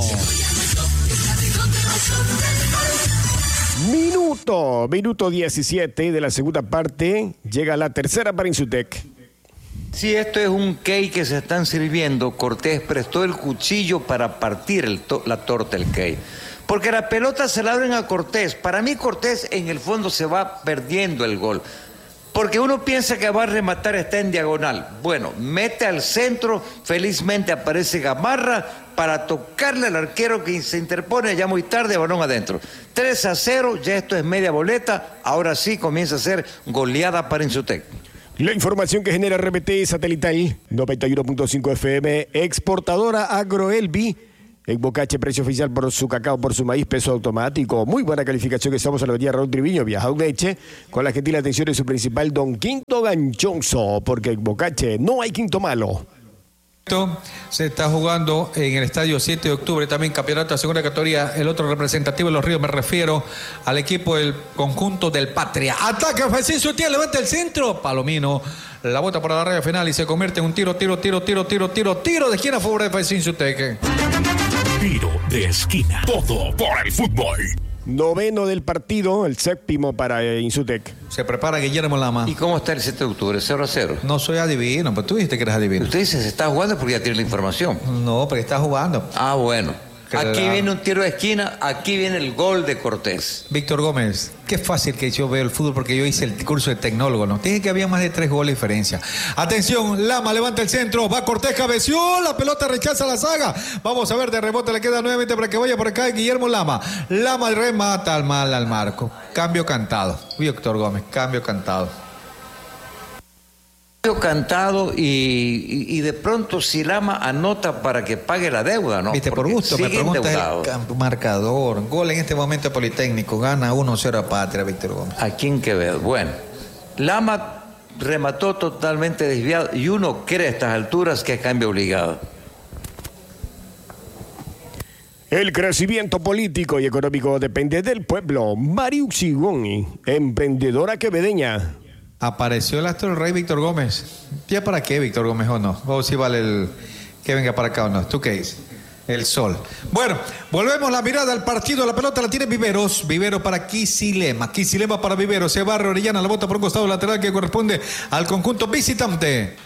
Minuto, minuto diecisiete de la segunda parte. Llega la tercera para Insutec. Si esto es un cake que se están sirviendo, Cortés prestó el cuchillo para partir el to- la torta del cake. Porque la pelota se la abren a Cortés. Para mí Cortés en el fondo se va perdiendo el gol. Porque uno piensa que va a rematar, está en diagonal. Bueno, mete al centro, felizmente aparece Gamarra para tocarle al arquero que se interpone ya muy tarde, balón adentro. tres a cero, ya esto es media boleta, ahora sí comienza a ser goleada para Insutec. La información que genera R B T Satelital noventa y uno punto cinco F M, exportadora Agroelbi. En Bocache, precio oficial por su cacao, por su maíz, peso automático. Muy buena calificación que estamos en la avenida Raúl Triviño, Viajado Leche, con la gentil atención de su principal don Quinto Ganchoso, porque en Bocache no hay quinto malo. Se está jugando en el estadio siete de octubre, también campeonato de segunda categoría, el otro representativo de Los Ríos, me refiero al equipo del conjunto del Patria. Ataca Facín Sutiel, levanta el centro, Palomino la bota para la raya final y se convierte en un tiro, tiro, tiro, tiro, tiro, tiro, tiro de esquina a favor de Facín Sutiel. Tiro de esquina, todo por el fútbol. Noveno del partido, el séptimo para eh, Insutec. Se prepara Guillermo Lama. ¿Y cómo está el siete de octubre? cero a cero. No soy adivino, pero tú dijiste que eres adivino. Usted dice se está jugando porque ya tiene la información. No, pero está jugando. Ah, bueno. Aquí Claro. viene un tiro de esquina, aquí viene el gol de Cortés. Víctor Gómez, qué fácil que yo veo el fútbol porque yo hice el curso de tecnólogo, ¿no? Dije que había más de tres goles de diferencia. Atención, Lama levanta el centro, va Cortés, cabeció, la pelota rechaza la saga. Vamos a ver, de rebote le queda nuevamente para que vaya por acá Guillermo Lama. Lama remata al mal al marco. Cambio cantado. Víctor Gómez, cambio cantado. Cantado y, y, y de pronto si Lama anota para que pague la deuda, ¿no? Viste, por Porque gusto, me sigue preguntas endeudado. el campo, marcador. Gol en este momento Politécnico, gana uno cero a Patria, Víctor Gómez. Aquí en Quevedo. Bueno, Lama remató totalmente desviado y uno cree a estas alturas que es cambio obligado. El crecimiento político y económico depende del pueblo. Mariux Sigoni, emprendedora quevedeña. Apareció el astro del rey Víctor Gómez. ¿Ya para qué, Víctor Gómez, o no? O si vale el que venga para acá o no. ¿Tú qué dices? El sol. Bueno, volvemos la mirada al partido. La pelota la tiene Viveros. Vivero para Quisilema. Quisilema para Viveros. Se barre Orellana. La bota por un costado lateral que corresponde al conjunto visitante.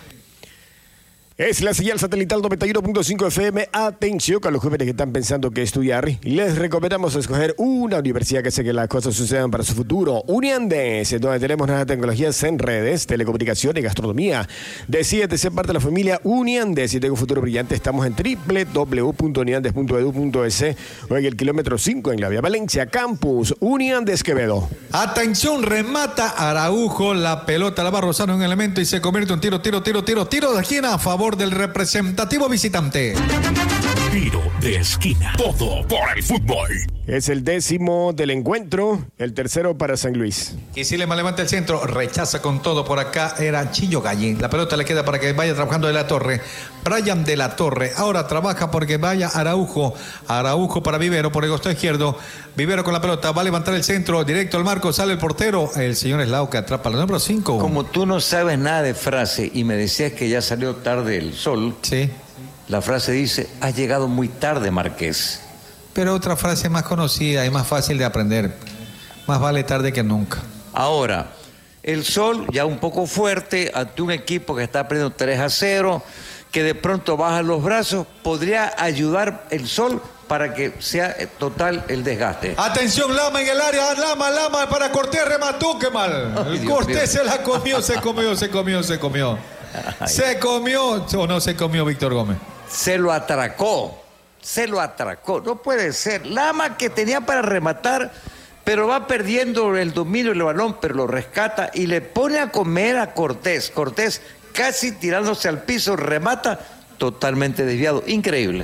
Es la señal satelital noventa y uno punto cinco F M. Atención a los jóvenes que están pensando que estudiar. Les recomendamos escoger una universidad que hace que las cosas sucedan para su futuro. Uniandes, donde tenemos nuevas tecnologías en redes, telecomunicación y gastronomía. Decídete ser parte de la familia Uniandes y tengo un futuro brillante. Estamos en doble u doble u doble u punto uniandes punto edu punto es o en el kilómetro cinco en la vía Valencia, Campus Uniandes Quevedo. Atención, remata Araujo. La pelota la va rozando un elemento y se convierte en un tiro, tiro, tiro, tiro, tiro de esquina a favor del representativo visitante. Tiro de esquina, todo por el fútbol. Es el décimo del encuentro, el tercero para San Luis. Quisilema levanta el centro, rechaza con todo por acá, era Chillo Gallín. La pelota le queda para que vaya trabajando de la Torre. Brian de la Torre, ahora trabaja porque vaya Araujo. Araujo para Vivero por el costado izquierdo. Vivero con la pelota, va a levantar el centro, directo al marco, sale el portero. El señor Eslao que atrapa la número cinco. Como tú no sabes nada de frase y me decías que ya salió tarde el sol, Sí. la frase dice, has llegado muy tarde, Marqués. Pero otra frase más conocida y más fácil de aprender. Más vale tarde que nunca. Ahora, el sol ya un poco fuerte ante un equipo que está perdiendo tres a cero, que de pronto baja los brazos, podría ayudar el sol para que sea total el desgaste. Atención, Lama en el área, Lama, Lama para Cortés, remató, qué mal. Ay, Dios Cortés mío. se la comió, se comió, se comió, se comió. Ay. Se comió o no se comió Víctor Gómez. Se lo atracó, se lo atracó. No puede ser. Lama que tenía para rematar, pero va perdiendo el dominio del balón, pero lo rescata y le pone a comer a Cortés. Cortés casi tirándose al piso, remata totalmente desviado. Increíble.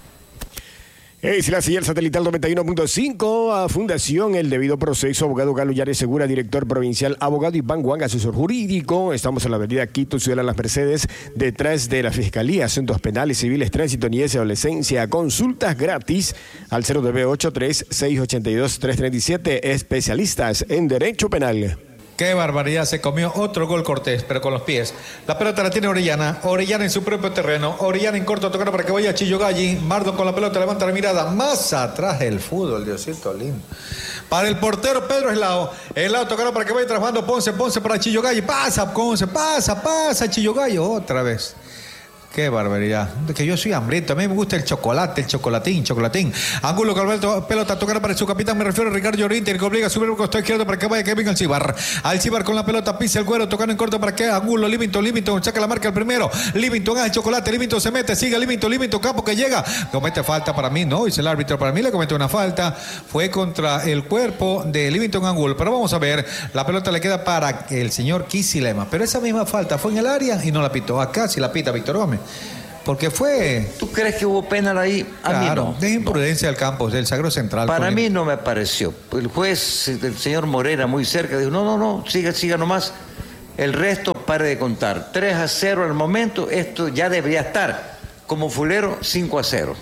Es la señal satelital noventa y uno punto cinco a Fundación El Debido Proceso, abogado Galo Yares Segura, director provincial, abogado Iván Juan, asesor jurídico. Estamos en la avenida Quito, Ciudad de las Mercedes, detrás de la Fiscalía, Asuntos Penales, Civiles, Tránsito, Niñez y Adolescencia. Consultas gratis al cero nueve ocho tres, seis ocho dos, tres tres siete, especialistas en Derecho Penal. Qué barbaridad, se comió otro gol Cortés, pero con los pies. La pelota la tiene Orellana, Orellana en su propio terreno, Orellana en corto tocando para que vaya Chillo Galli. Mardo con la pelota levanta la mirada, más atrás del fútbol, Diosito lindo. Para el portero Pedro Eslao, Eslao tocando para que vaya trabajando Ponce, Ponce para Chillo Galli, pasa Ponce, pasa, pasa Chillo Galli, otra vez. Qué barbaridad. Que yo soy hambriento. A mí me gusta el chocolate, el chocolatín, chocolatín. Ángulo, Calvario, pelota, tocar para su capitán. Me refiero a Ricardo Llorente, el que obliga a subir el costado izquierdo para que vaya Kevin Alcibar. Alcibar con la pelota, pisa el cuero, tocando en corto para que Ángulo, Livington, Livington, saca la marca el primero. Livington hace el chocolate, Livington se mete, sigue Livington, Livington, Campo que llega. Comete falta para mí, no, dice el árbitro. Para mí le comete una falta. Fue contra el cuerpo de Livington Ángulo. Pero vamos a ver, la pelota le queda para el señor Kicilema. Pero esa misma falta fue en el área y no la pitó. Acá sí la pita Víctor Gómez. Porque fue... ¿Tú crees que hubo penal ahí? A claro, mí no. De imprudencia al campo, del Sagro Central. Para mí no me pareció. El juez, el señor Morera, muy cerca, dijo, no, no, no, siga, siga nomás. El resto pare de contar. tres a cero al momento, esto ya debería estar como fulero cinco a cero.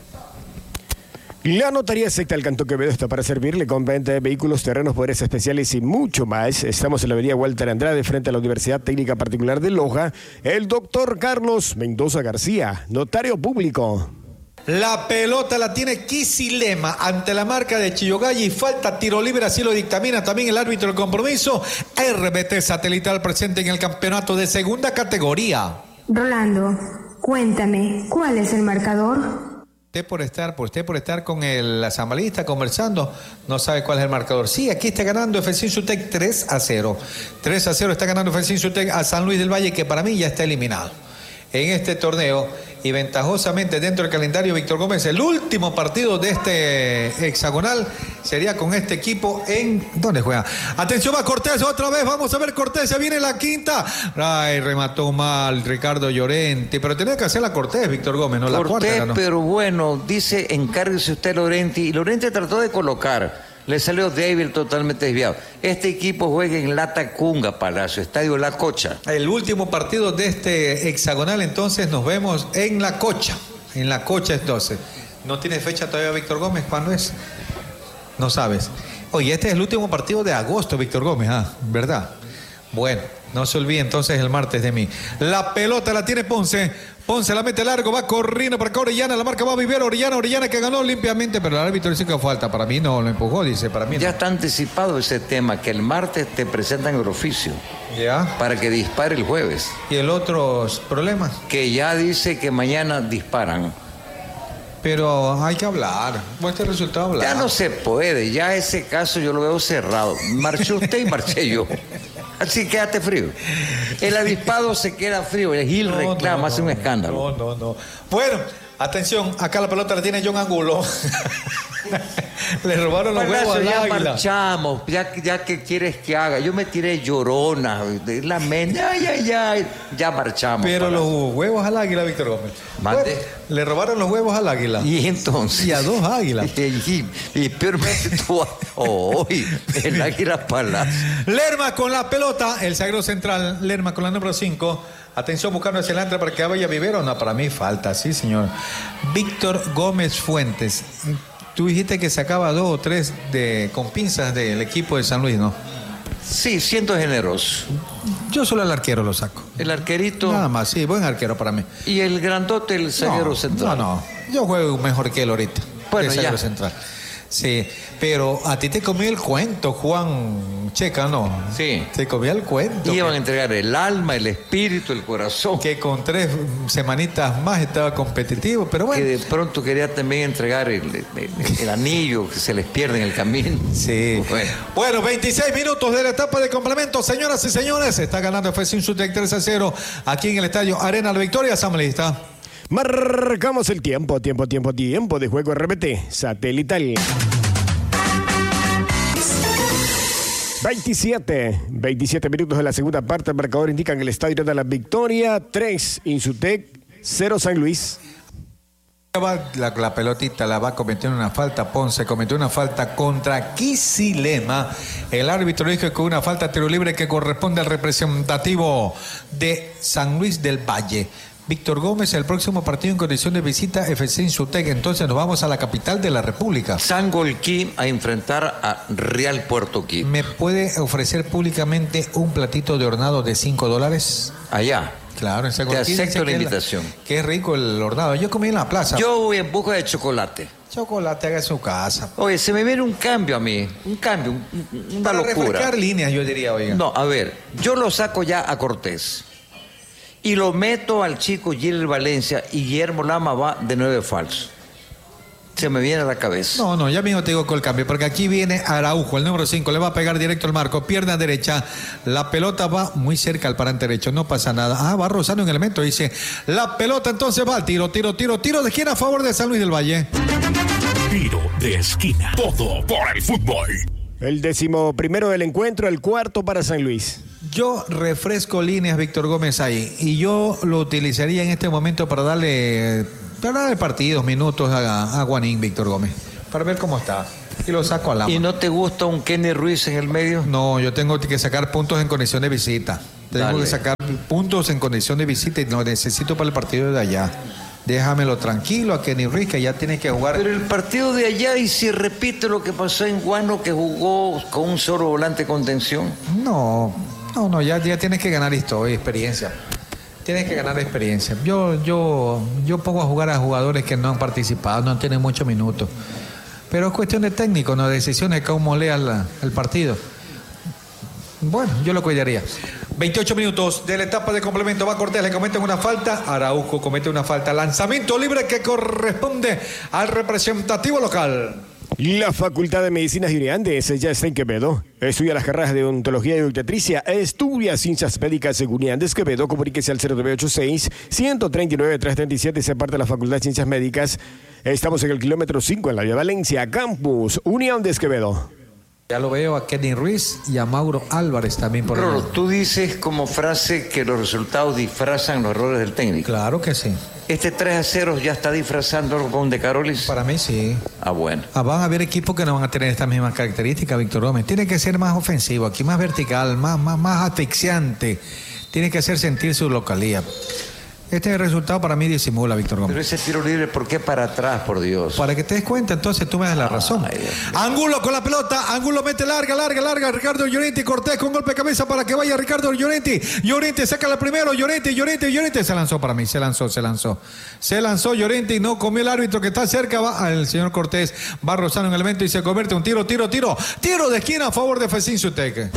La notaría secta del Cantón Quevedo está para servirle con venta de vehículos, terrenos, poderes especiales y mucho más. Estamos en la avenida Walter Andrade, frente a la Universidad Técnica Particular de Loja. El doctor Carlos Mendoza García, notario público. La pelota la tiene Kicilema ante la marca de Chillogalli y falta tiro libre, así lo dictamina también el árbitro del compromiso. R B T Satelital presente en el campeonato de segunda categoría. Rolando, cuéntame, ¿cuál es el marcador? Usted por estar, por usted por estar con el asambleísta conversando, no sabe cuál es el marcador. Sí, aquí está ganando F C Insutec tres a cero. tres a cero está ganando F C Insutec a San Luis del Valle, que para mí ya está eliminado en este torneo. Y ventajosamente dentro del calendario, Víctor Gómez, el último partido de este hexagonal sería con este equipo en... ¿Dónde juega? Atención, va Cortés otra vez, vamos a ver Cortés, se viene la quinta. Ay, remató mal Ricardo Llorente, pero tenía que hacer la Cortés, Víctor Gómez, no la cuarta. Cortés, ganó. pero bueno, dice, encárguese usted Llorente, y Llorente trató de colocar, le salió débil, totalmente desviado. Este equipo juega en Latacunga, Palacio, Estadio La Cocha. El último partido de este hexagonal, entonces nos vemos en La Cocha. En La Cocha entonces. ¿No tiene fecha todavía Víctor Gómez? ¿Cuándo es? No sabes. Oye, este es el último partido de agosto, Víctor Gómez, ah, ¿verdad? Bueno, no se olvide entonces el martes de mí. La pelota la tiene Ponce. Ponce la mete largo, va corriendo para acá Orellana, la marca va a vivir Orellana, Orellana que ganó limpiamente, pero el árbitro dice que falta. Para mí no, lo empujó, dice, para mí no. Ya está anticipado ese tema, que el martes te presentan el oficio. Ya. Para que dispare el jueves. ¿Y el otro problema? Que ya dice que mañana disparan. Pero hay que hablar. Este resultado hablar. Ya no se puede, ya ese caso yo lo veo cerrado. Marchó usted y marché yo. Así quédate frío. El avispado se queda frío, el Gil no, reclama, no, hace un escándalo. No, no, no. Bueno, atención, acá la pelota la tiene John Angulo. Le robaron los Palacio, huevos al ya águila. marchamos, ya, ya que quieres que haga. Yo me tiré llorona, de la mente, ay, ay, ay, ya marchamos. Pero Palacio. los huevos al águila, Víctor Gómez. Mande. Bueno, le robaron los huevos al águila. Y entonces. Y a dos águilas. Y, y, y peormente tú. Oh, el águila Palacio. Lerma con la pelota, el Sagro Central. Lerma con la número cinco. Atención, buscando hacia adelante para que vaya Vivero. No, para mí falta, sí, señor. Víctor Gómez Fuentes. Tú dijiste que sacaba dos o tres de, con pinzas del equipo de San Luis, ¿no? Sí, siendo generoso. Yo solo al arquero lo saco. El arquerito. Nada más, sí, buen arquero para mí. Y el grandote, el zaguero no, central. No, no, yo juego mejor que él ahorita. Bueno, el ya. Central. Sí, pero a ti te comió el cuento, Juan Checa, ¿no? Sí. Te comía el cuento. Iban a que, entregar el alma, el espíritu, el corazón. que con tres semanitas más estaba competitivo, pero bueno. Que de pronto quería también entregar el, el, el anillo que se les pierde en el camino. Sí. Bueno. Bueno, veintiséis minutos de la etapa de complemento, señoras y señores. Está ganando F C Insutec tres a cero aquí en el estadio Arena La Victoria, asambleísta. Marcamos el tiempo, tiempo, tiempo, tiempo de juego R B T satelital. veintisiete, veintisiete minutos de la segunda parte. El marcador indica en el estadio de La Victoria, tres Insutec, cero San Luis. La, la pelotita la va a cometer una falta. Ponce cometió una falta contra Kicilema. El árbitro dijo que una falta tiro libre que corresponde al representativo de San Luis del Valle. Víctor Gómez, el próximo partido en condición de visita F C Insutec. Entonces nos vamos a la capital de la República. Sangolquí a enfrentar a Real Puerto Quito. ¿Me puede ofrecer públicamente un platito de hornado de cinco dólares? Allá. Claro, en Te Sangolquí. acepto la que invitación. La, que es rico el hornado. Yo comí en la plaza. Yo voy en busca de chocolate. Chocolate haga en su casa. Oye, se me viene un cambio a mí. Un cambio, un, una Para locura. refrescar líneas, yo diría, oiga. No, a ver, yo lo saco ya a Cortés. y lo meto al chico Gilles Valencia y Guillermo Lama va de nueve falso. Se me viene a la cabeza. No, no, ya mismo te digo con el cambio, porque aquí viene Araujo, el número cinco, le va a pegar directo al marco, pierna derecha, la pelota va muy cerca al parante derecho, no pasa nada. Ah, va rozando en elemento, dice, la pelota entonces va al tiro, tiro, tiro, tiro de esquina a favor de San Luis del Valle. Tiro de esquina, todo por el fútbol. El décimo primero del encuentro, el cuarto para San Luis. Yo refresco líneas, Víctor Gómez, ahí, y yo lo utilizaría en este momento para darle... Para darle partidos, minutos a, a Guanín, Víctor Gómez, para ver cómo está. Y lo saco al lado. ¿Y no te gusta un Kenny Ruiz en el medio? No, yo tengo que sacar puntos en condición de visita. Tengo Dale. que sacar puntos en condición de visita y lo necesito para el partido de allá. Déjamelo tranquilo a Kenny Ruiz, que ya tiene que jugar. Pero el partido de allá, y si repite lo que pasó en Guano, que jugó con un solo volante con tensión. No, no, no, ya, ya tienes que ganar historia, experiencia. Tienes que ganar experiencia. Yo, yo, yo pongo a jugar a jugadores que no han participado, no tienen muchos minutos. Pero es cuestión de técnico, no de decisiones, cómo lea la, el partido. Bueno, yo lo cuidaría. veintiocho minutos de la etapa de complemento. Va Cortés, le cometen una falta. Araujo comete una falta. Lanzamiento libre que corresponde al representativo local. La Facultad de Medicinas de Unidades ya está en Quevedo. Estudia las carreras de odontología y obstetricia. Estudia ciencias médicas en Unidades Quevedo. Comuníquese al cero nueve ocho seis, uno tres nueve, tres tres siete. Se parte de la Facultad de Ciencias Médicas. Estamos en el kilómetro cinco en la vía Valencia, Campus Unidades Quevedo. Ya lo veo a Kenny Ruiz y a Mauro Álvarez también por Pero ahí. tú dices como frase que los resultados disfrazan los errores del técnico. Claro que sí. Este tres a cero ya está disfrazando con De Carolis. Para mí sí. Ah, bueno. Ah, van a haber equipos que no van a tener estas mismas características, Víctor Gómez. Tiene que ser más ofensivo, aquí más vertical, más, más, más asfixiante. Tiene que hacer sentir su localía. Este resultado para mí disimula, Víctor Gómez. Pero ese tiro libre, ¿por qué para atrás, por Dios? Para que te des cuenta, entonces tú me das la razón. Ay, Dios. Angulo con la pelota, Angulo mete larga, larga, larga. Ricardo Llorenti, Cortés con golpe de cabeza para que vaya Ricardo Llorenti. Llorenti saca la primero, Llorenti, Llorenti, Llorenti. Se lanzó para mí, se lanzó, se lanzó. Se lanzó Llorenti, no comió el árbitro que está cerca. Va el señor Cortés, va rozando un elemento y se convierte un tiro, tiro, tiro. Tiro de esquina a favor de Fesín Suteque.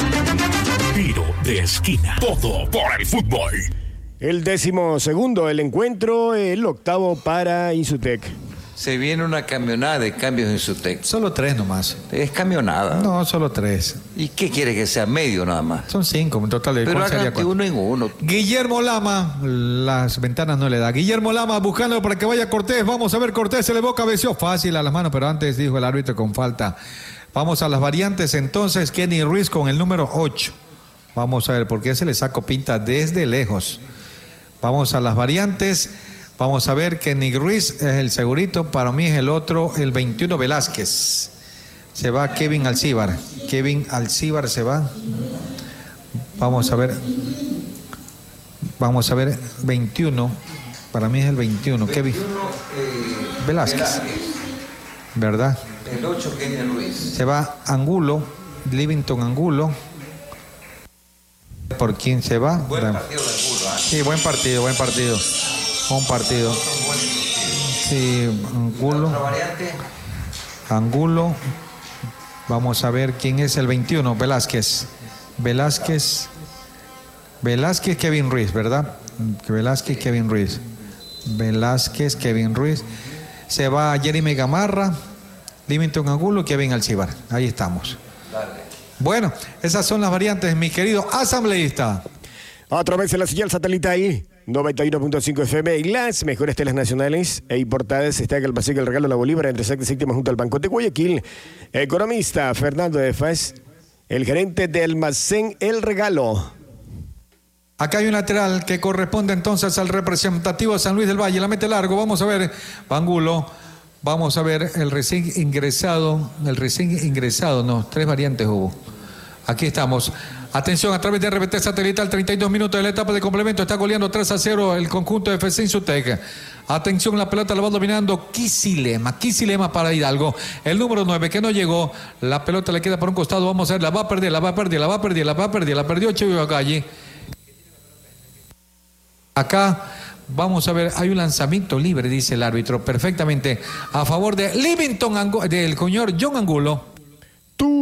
Tiro de esquina, todo por el fútbol. El décimo segundo del encuentro, el octavo para Insutec. Se viene una camionada de cambios en su texto. Solo tres nomás. Es camionada. No, solo tres. ¿Y qué quiere que sea medio nada más? Son cinco en total. Pero ¿Cuál sería hagan de cuál? uno en uno. Guillermo Lama, las ventanas no le da. Guillermo Lama buscando para que vaya Cortés. Vamos a ver, Cortés se le boca, cabeció fácil a las manos, pero antes dijo el árbitro con falta. Vamos a las variantes entonces. Kenny Ruiz con el número ocho. Vamos a ver, porque se le sacó pinta desde lejos. Vamos a las variantes. Vamos a ver, Kenny Ruiz es el segurito. Para mí es el otro, el veintiuno Velázquez. Se va Kevin Alcíbar. Kevin Alcíbar se va. Vamos a ver. Vamos a ver, veintiuno. Para mí es el veintiuno. Kevin Velázquez. ¿Verdad? El ocho, Kenny Ruiz. Se va Angulo, Livington Angulo. ¿Por quién se va? Buen partido de Angulo. ¿eh? Sí, buen partido, buen partido. Buen partido. Sí, Angulo. ¿Otra variante? Angulo. Vamos a ver quién es el veintiuno. Velázquez. Velázquez. Velázquez, Kevin Ruiz, ¿verdad? Velázquez, Kevin Ruiz. Velázquez, Kevin Ruiz. Se va Jeremy Gamarra, Livington Angulo, Kevin Alcíbar. Ahí estamos. Dale. Bueno, esas son las variantes, mi querido asambleísta. A través de la señal satelital noventa y uno punto cinco F M y las mejores teles nacionales e importadas está el Paseo del Regalo La Bolívar entre sexta y séptima junto al Banco de Guayaquil. Economista Fernando de Faz, el gerente de almacén El Regalo. Acá hay un lateral que corresponde entonces al representativo de San Luis del Valle. La mete largo, vamos a ver, Angulo. Vamos a ver el recién ingresado, el recién ingresado, no, tres variantes hubo. Aquí estamos. Atención, a través de R B T satelital, treinta y dos minutos de la etapa de complemento. Está goleando tres a cero el conjunto de Fesín Suteque. Atención, la pelota la va dominando Kisilema. Kisilema para Hidalgo. El número nueve que no llegó. La pelota le queda por un costado. Vamos a ver, la va a perder, la va a perder, la va a perder, la va a perder. La perdió Chevio Calle. Acá. Vamos a ver, hay un lanzamiento libre, dice el árbitro, perfectamente a favor de Livington, Angu- del señor John Angulo. Tu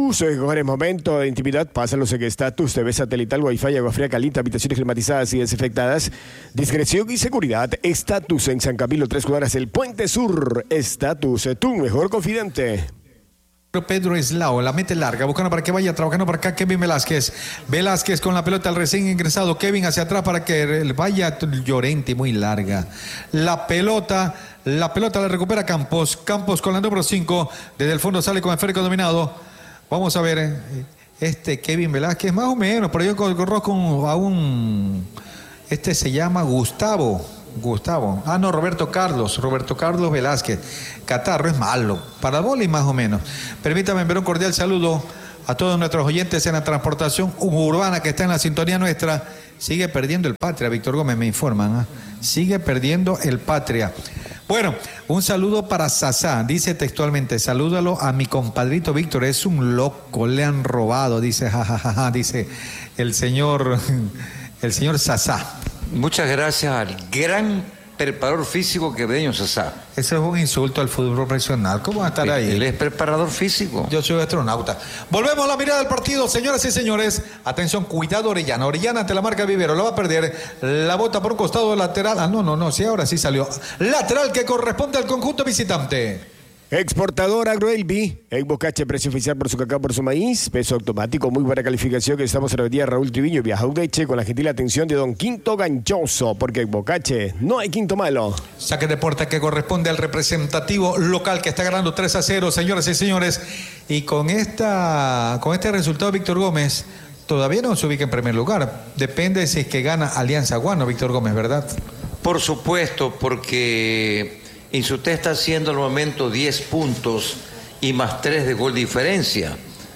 Estatus, mejor momento de intimidad, pásalos en Estatus, T V satelital, Wi-Fi, agua fría caliente, habitaciones climatizadas y desinfectadas, discreción y seguridad. Estatus en San Camilo, tres cuadras, el Puente Sur. Estatus, tu mejor confidente. Pedro Eslao, la mete larga, buscando para que vaya trabajando para acá Kevin Velázquez. Velázquez con la pelota al recién ingresado. Kevin hacia atrás para que vaya Llorente, muy larga. La pelota, la pelota la recupera Campos. Campos con la número cinco. Desde el fondo sale con esférico dominado. Vamos a ver, este Kevin Velázquez, más o menos, pero yo corro con a un. Este se llama Gustavo. Gustavo. Ah, no, Roberto Carlos. Roberto Carlos Velázquez. Catarro es malo. Para boli más o menos. Permítame enviar un cordial saludo a todos nuestros oyentes en la transportación urbana que está en la sintonía nuestra. Sigue perdiendo el Patria, Víctor Gómez, me informan. ¿eh? Sigue perdiendo el Patria. Bueno, un saludo para Sasá. Dice textualmente, salúdalo a mi compadrito Víctor. Es un loco, le han robado. Dice, jajajaja, ja, ja, ja, dice el señor, el señor Sasá. Muchas gracias al gran preparador físico Quevedeño Sasá. Ese es un insulto al fútbol profesional. ¿Cómo va a estar ahí? Él es preparador físico. Yo soy astronauta. Volvemos a la mirada del partido, señoras y señores. Atención, cuidado Orellana. Orellana ante la marca Vivero. Lo va a perder. La bota por un costado lateral. Ah, no, no, no. Sí, ahora sí salió. Lateral que corresponde al conjunto visitante. Exportador Agroelvi, en Bocache, precio oficial por su cacao, por su maíz, peso automático, muy buena calificación, que estamos en la avenida Raúl Triviño, Vieja Udeche, con la gentil atención de don Quinto Ganchoso, porque en Bocache no hay quinto malo. Saque de puerta que corresponde al representativo local que está ganando tres a cero, señoras y señores, y con esta, con este resultado Víctor Gómez todavía no se ubica en primer lugar, depende si es que gana Alianza Guano, Víctor Gómez, ¿verdad? Por supuesto, porque Insuté está haciendo al momento diez puntos y más tres de gol diferencia.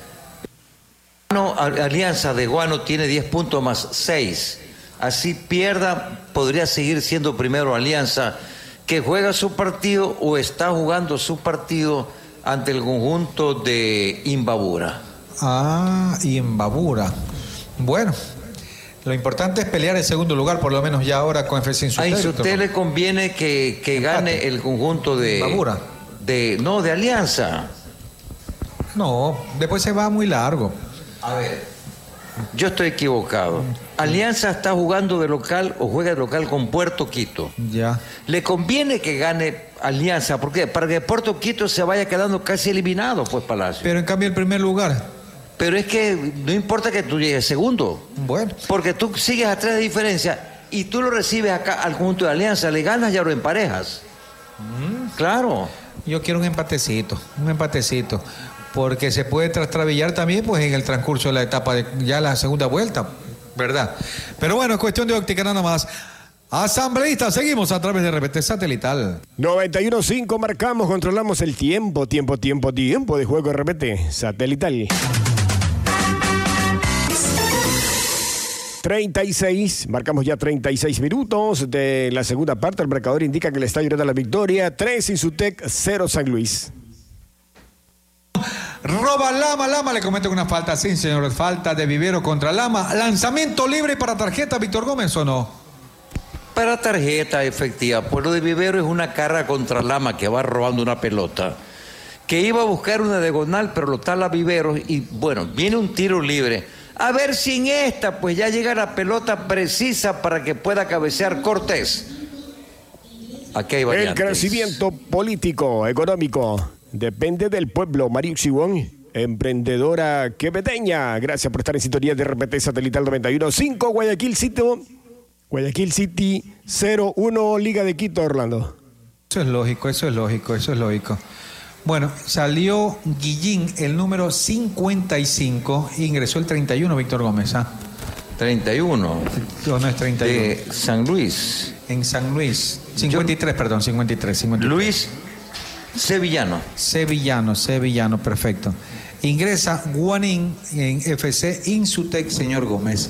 Alianza de Guano tiene diez puntos más seis. Así pierda, podría seguir siendo primero Alianza, que juega su partido o está jugando su partido ante el conjunto de Imbabura. Ah, Imbabura. Bueno, lo importante es pelear el segundo lugar, por lo menos ya ahora con F C Insuté. A Insuté le conviene que, que gane el conjunto de... Imbabura. De, no, de Alianza. No, después se va muy largo. A ver, yo estoy equivocado. Alianza está jugando de local o juega de local con Puerto Quito. Ya. Le conviene que gane Alianza, ¿por qué? Para que Puerto Quito se vaya quedando casi eliminado, pues, Palacio. Pero en cambio el primer lugar... Pero es que no importa que tú llegues segundo. Bueno. Porque tú sigues a tres de diferencia y tú lo recibes acá al conjunto de Alianza, le ganas ya lo emparejas. Mm. Claro. Yo quiero un empatecito, un empatecito. Porque se puede trastrabillar también pues en el transcurso de la etapa de ya la segunda vuelta, ¿verdad? Pero bueno, es cuestión de óptica nada más. Asambleístas, seguimos a través de R P T Satelital. noventa y uno punto cinco, marcamos, controlamos el tiempo, tiempo, tiempo, tiempo de juego R P T Satelital. treinta y seis, marcamos ya treinta y seis minutos de la segunda parte. El marcador indica que le está llorando la victoria. tres Insutec, cero San Luis. Roba Lama, Lama le comete una falta, sí señor, falta de Vivero contra Lama. Lanzamiento libre para tarjeta, Víctor Gómez, ¿o no? Para tarjeta efectiva, pues lo de Vivero es una carga contra Lama que va robando una pelota, que iba a buscar una diagonal, pero lo tala Vivero y bueno, viene un tiro libre. A ver si en esta, pues ya llega la pelota precisa para que pueda cabecear Cortés. Aquí hay variantes. El crecimiento político, económico, depende del pueblo. Mario Xibón, emprendedora quevedeña. Gracias por estar en sintonía de R P T Satelital noventa y uno punto cinco. Guayaquil City, Guayaquil City cero uno, Liga de Quito, Orlando. Eso es lógico, eso es lógico, eso es lógico. Bueno, salió Guillín, el número cincuenta y cinco, ingresó el treinta y uno, Víctor Gómez. ¿ah? treinta y uno. No, no es treinta y uno. De San Luis. En San Luis. cincuenta y tres, Yo, perdón, cincuenta y tres, cincuenta y tres. Luis Sevillano. Sevillano, Sevillano, perfecto. Ingresa Guanín en F C Insutec, señor Gómez.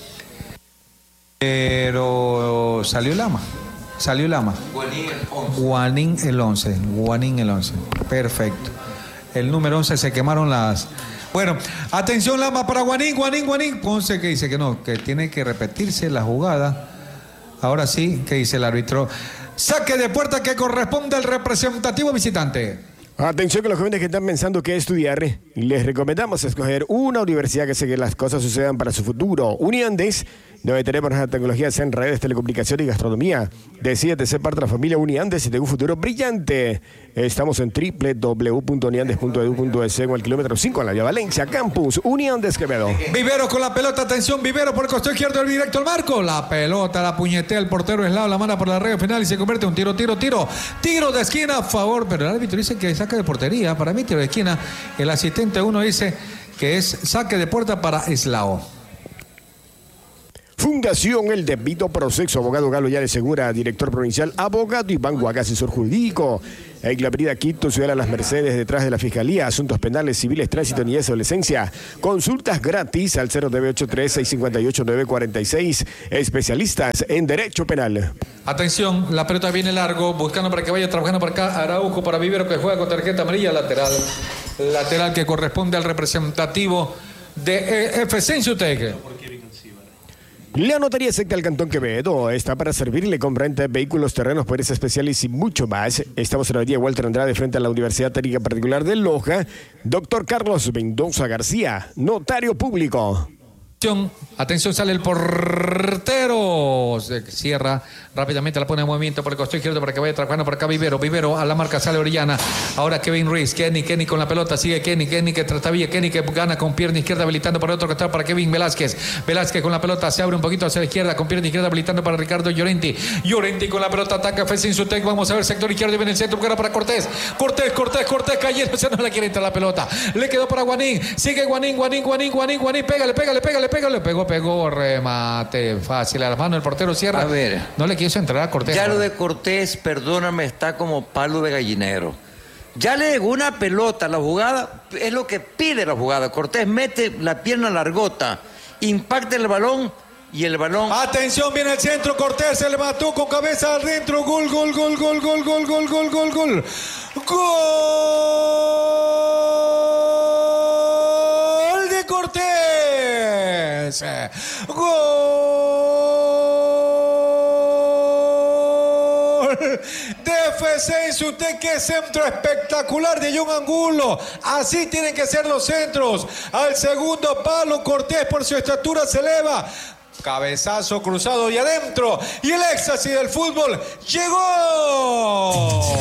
Pero salió Lama. Salió Lama. Guanín el once. Guanín el once. Guanín el once. Perfecto. El número once se quemaron las... Bueno, atención Lama para Guanín, Guanín, Guanín. Ponce que dice que no, que tiene que repetirse la jugada. Ahora sí, que dice el árbitro. Saque de puerta que corresponde al representativo visitante. Atención que los jóvenes que están pensando qué estudiar, les recomendamos escoger una universidad que hace que las cosas sucedan para su futuro. Uniandes, donde tenemos las tecnologías en redes, telecomunicaciones y gastronomía. Decídete ser parte de la familia Uniandes y de un futuro brillante. Estamos en doble u doble u doble u punto uniandes punto e d u punto e s en el kilómetro cinco en la vía Valencia, Campus Uniandes Quevedo. Vivero con la pelota, atención, Vivero por el costado izquierdo, el directo al marco. La pelota la puñetea el portero Eslao, la manda por la red final y se convierte en un tiro, tiro, tiro. Tiro de esquina a favor, pero el árbitro dice que saca de portería. Para mí, tiro de esquina. El asistente uno dice que es saque de puerta para Eslao. Fundación El Debido Proceso, abogado Galo Yales Segura, director provincial, abogado Iván Guaga, asesor jurídico. En la avenida Quito, Ciudad de las Mercedes, detrás de la Fiscalía, Asuntos Penales, Civiles, Tránsito, Niñez, Adolescencia. Consultas gratis al cero nueve ocho tres, seis cinco ocho, nueve cuatro seis. Especialistas en Derecho Penal. Atención, la pelota viene largo, buscando para que vaya trabajando para acá. Araujo para Vivero, que juega con tarjeta amarilla, lateral. Lateral que corresponde al representativo de F C Insutec. La notaría secta del Cantón Quevedo está para servirle con renta de vehículos, terrenos, poderes especiales y mucho más. Estamos en la avenida Walter Andrade frente a la Universidad Técnica Particular de Loja. Doctor Carlos Mendoza García, notario público. Atención, sale el portero. Se cierra rápidamente, la pone en movimiento por el costado izquierdo para que vaya trabajando por acá Vivero. Vivero a la marca, sale Orellana. Ahora Kevin Ruiz. Kenny, Kenny con la pelota. Sigue Kenny, Kenny que trata bien. Kenny que gana con pierna izquierda, habilitando por el otro costado para Kevin Velázquez. Velázquez con la pelota, se abre un poquito hacia la izquierda, con pierna izquierda, habilitando para Ricardo Llorenti. Llorenti con la pelota, ataca F C Insutec. Vamos a ver, sector izquierdo y viene el centro, buscará para Cortés. Cortés, Cortés, Cortés cayendo. Se no la quiere entrar la pelota. Le quedó para Guanín. Sigue Guanín, Guanín, Guanín, Guanín, Guanín. Pégale, pégale, pégale, pégale. Pegó, pegó. Remate fácil a la mano, el portero cierra. A ver, no le quiso entrar a Cortés. Ya lo de Cortés, perdóname, está como palo de gallinero. Ya le llegó una pelota, la jugada es lo que pide la jugada. Cortés mete la pierna largota, impacta el balón y el balón. Atención, viene el centro, Cortés se le mató con cabeza adentro. Gol, gol, gol, gol, gol, gol, gol, gol, gol, gol. Gol de Cortés. Gol de F C Insutec. Qué centro espectacular de John Angulo. Así tienen que ser los centros. Al segundo palo, Cortés por su estatura se eleva. Cabezazo cruzado y adentro. Y el éxtasis del fútbol llegó.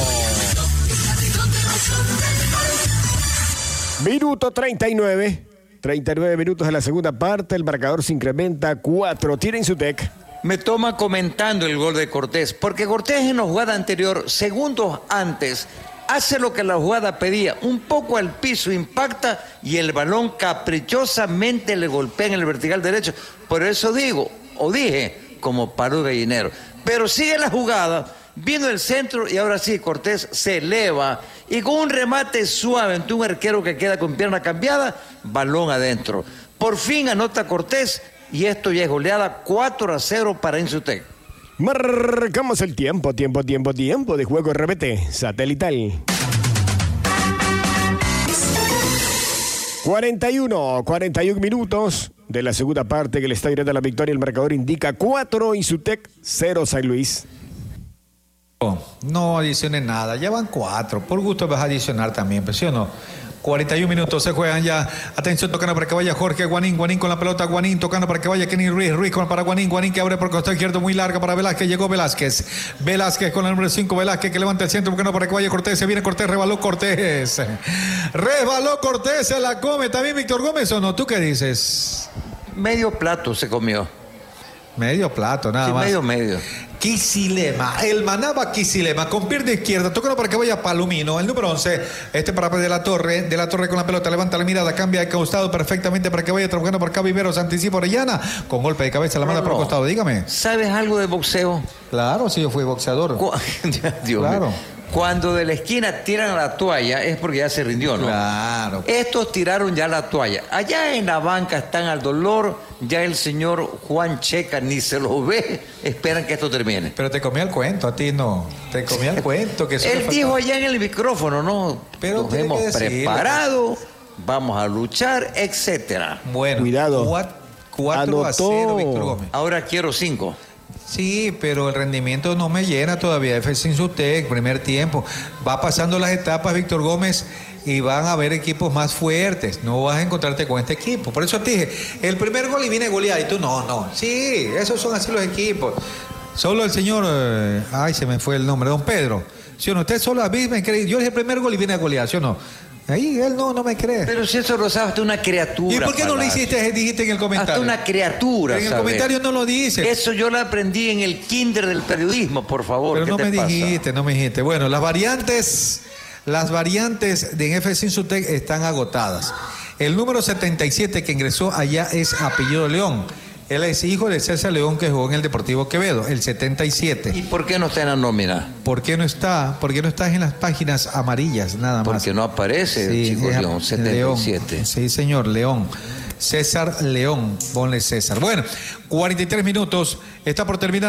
Minuto treinta y nueve. treinta y nueve minutos de la segunda parte. El marcador se incrementa a cuatro. Tiene Insutec. Me toma comentando el gol de Cortés, porque Cortés en la jugada anterior, segundos antes, hace lo que la jugada pedía, un poco al piso, impacta y el balón caprichosamente le golpea en el vertical derecho. Por eso digo, o dije, como palo de gallinero. Pero sigue la jugada, vino el centro y ahora sí Cortés se eleva y con un remate suave ante un arquero que queda con pierna cambiada, balón adentro. Por fin anota Cortés y esto ya es goleada cuatro a cero para Insutec. Marcamos el tiempo, tiempo, tiempo, tiempo de juego R B T satelital. cuarenta y uno, cuarenta y uno minutos de la segunda parte que le está directa la victoria. El marcador indica cuatro Insutec, cero San Luis. No adiciones nada, ya van cuatro. Por gusto vas a adicionar también, ¿sí o no? cuarenta y uno minutos se juegan ya. Atención, tocando para que vaya Jorge Guanín. Guanín con la pelota. Guanín tocando para que vaya Kenny Ruiz. Ruiz con para Guanín. Guanín que abre por el costado izquierdo muy larga para Velázquez. Llegó Velázquez. Velázquez con el número cinco. Velázquez que levanta el centro buscando para que vaya Cortés. Se viene Cortés. Rebaló Cortés. Rebaló Cortés. Se la come también Víctor Gómez, ¿o no? ¿Tú qué dices? Medio plato se comió. Medio plato, nada sí, más. medio, medio. Quisilema, el Manaba Quisilema, con pierna izquierda, tocando para que vaya Palomino, el número once, este para de la Torre, de la Torre con la pelota, levanta la mirada, cambia de costado perfectamente para que vaya trabajando por acá Viveros, anticipa Orellana, con golpe de cabeza la manda no, por el costado, dígame. ¿Sabes algo de boxeo? Claro, sí, yo fui boxeador. Cu- Dios claro. mío. Cuando de la esquina tiran la toalla es porque ya se rindió, ¿no? Claro. Estos tiraron ya la toalla. Allá en la banca están al dolor, ya el señor Juan Checa ni se lo ve, esperan que esto termine. Pero te comía el cuento, a ti no. Te comía el cuento. Que Él dijo allá en el micrófono, ¿no? Pero nos hemos preparado, vamos a luchar, etcétera. Bueno, cuidado. cuatro a cero, Víctor Gómez. Ahora quiero cinco. Sí, pero el rendimiento no me llena todavía. F C Insutec, primer tiempo. Va pasando las etapas, Víctor Gómez, y van a haber equipos más fuertes. No vas a encontrarte con este equipo. Por eso te dije, el primer gol y viene goleado. Y tú, no, no. Sí, esos son así los equipos. Solo el señor, eh, ay, se me fue el nombre, don Pedro. ¿Sí o no? Usted solo a mí me cree. Yo dije el primer gol y viene a golear, ¿sí o no? Ahí él no, no me cree. Pero si eso lo sabe hasta una criatura. ¿Y por qué no lo hiciste, dijiste en el comentario? Hasta una criatura. En el ¿sabes? comentario no lo dice. Eso yo lo aprendí en el kinder del periodismo, por favor. Pero ¿Qué no te me pasa? dijiste, no me dijiste. Bueno, las variantes, las variantes de F C Insutec están agotadas. El número setenta y siete que ingresó allá es apellido León. Él es hijo de César León, que jugó en el Deportivo Quevedo, el setenta y siete. ¿Y por qué no está en la nómina? ¿Por qué no está? ¿Por qué no estás en las páginas amarillas, nada más? Porque no aparece, Sí, chico es- León, setenta y siete. León. Sí, señor, León. César León, ponle César. Bueno, cuarenta y tres minutos, está por terminar.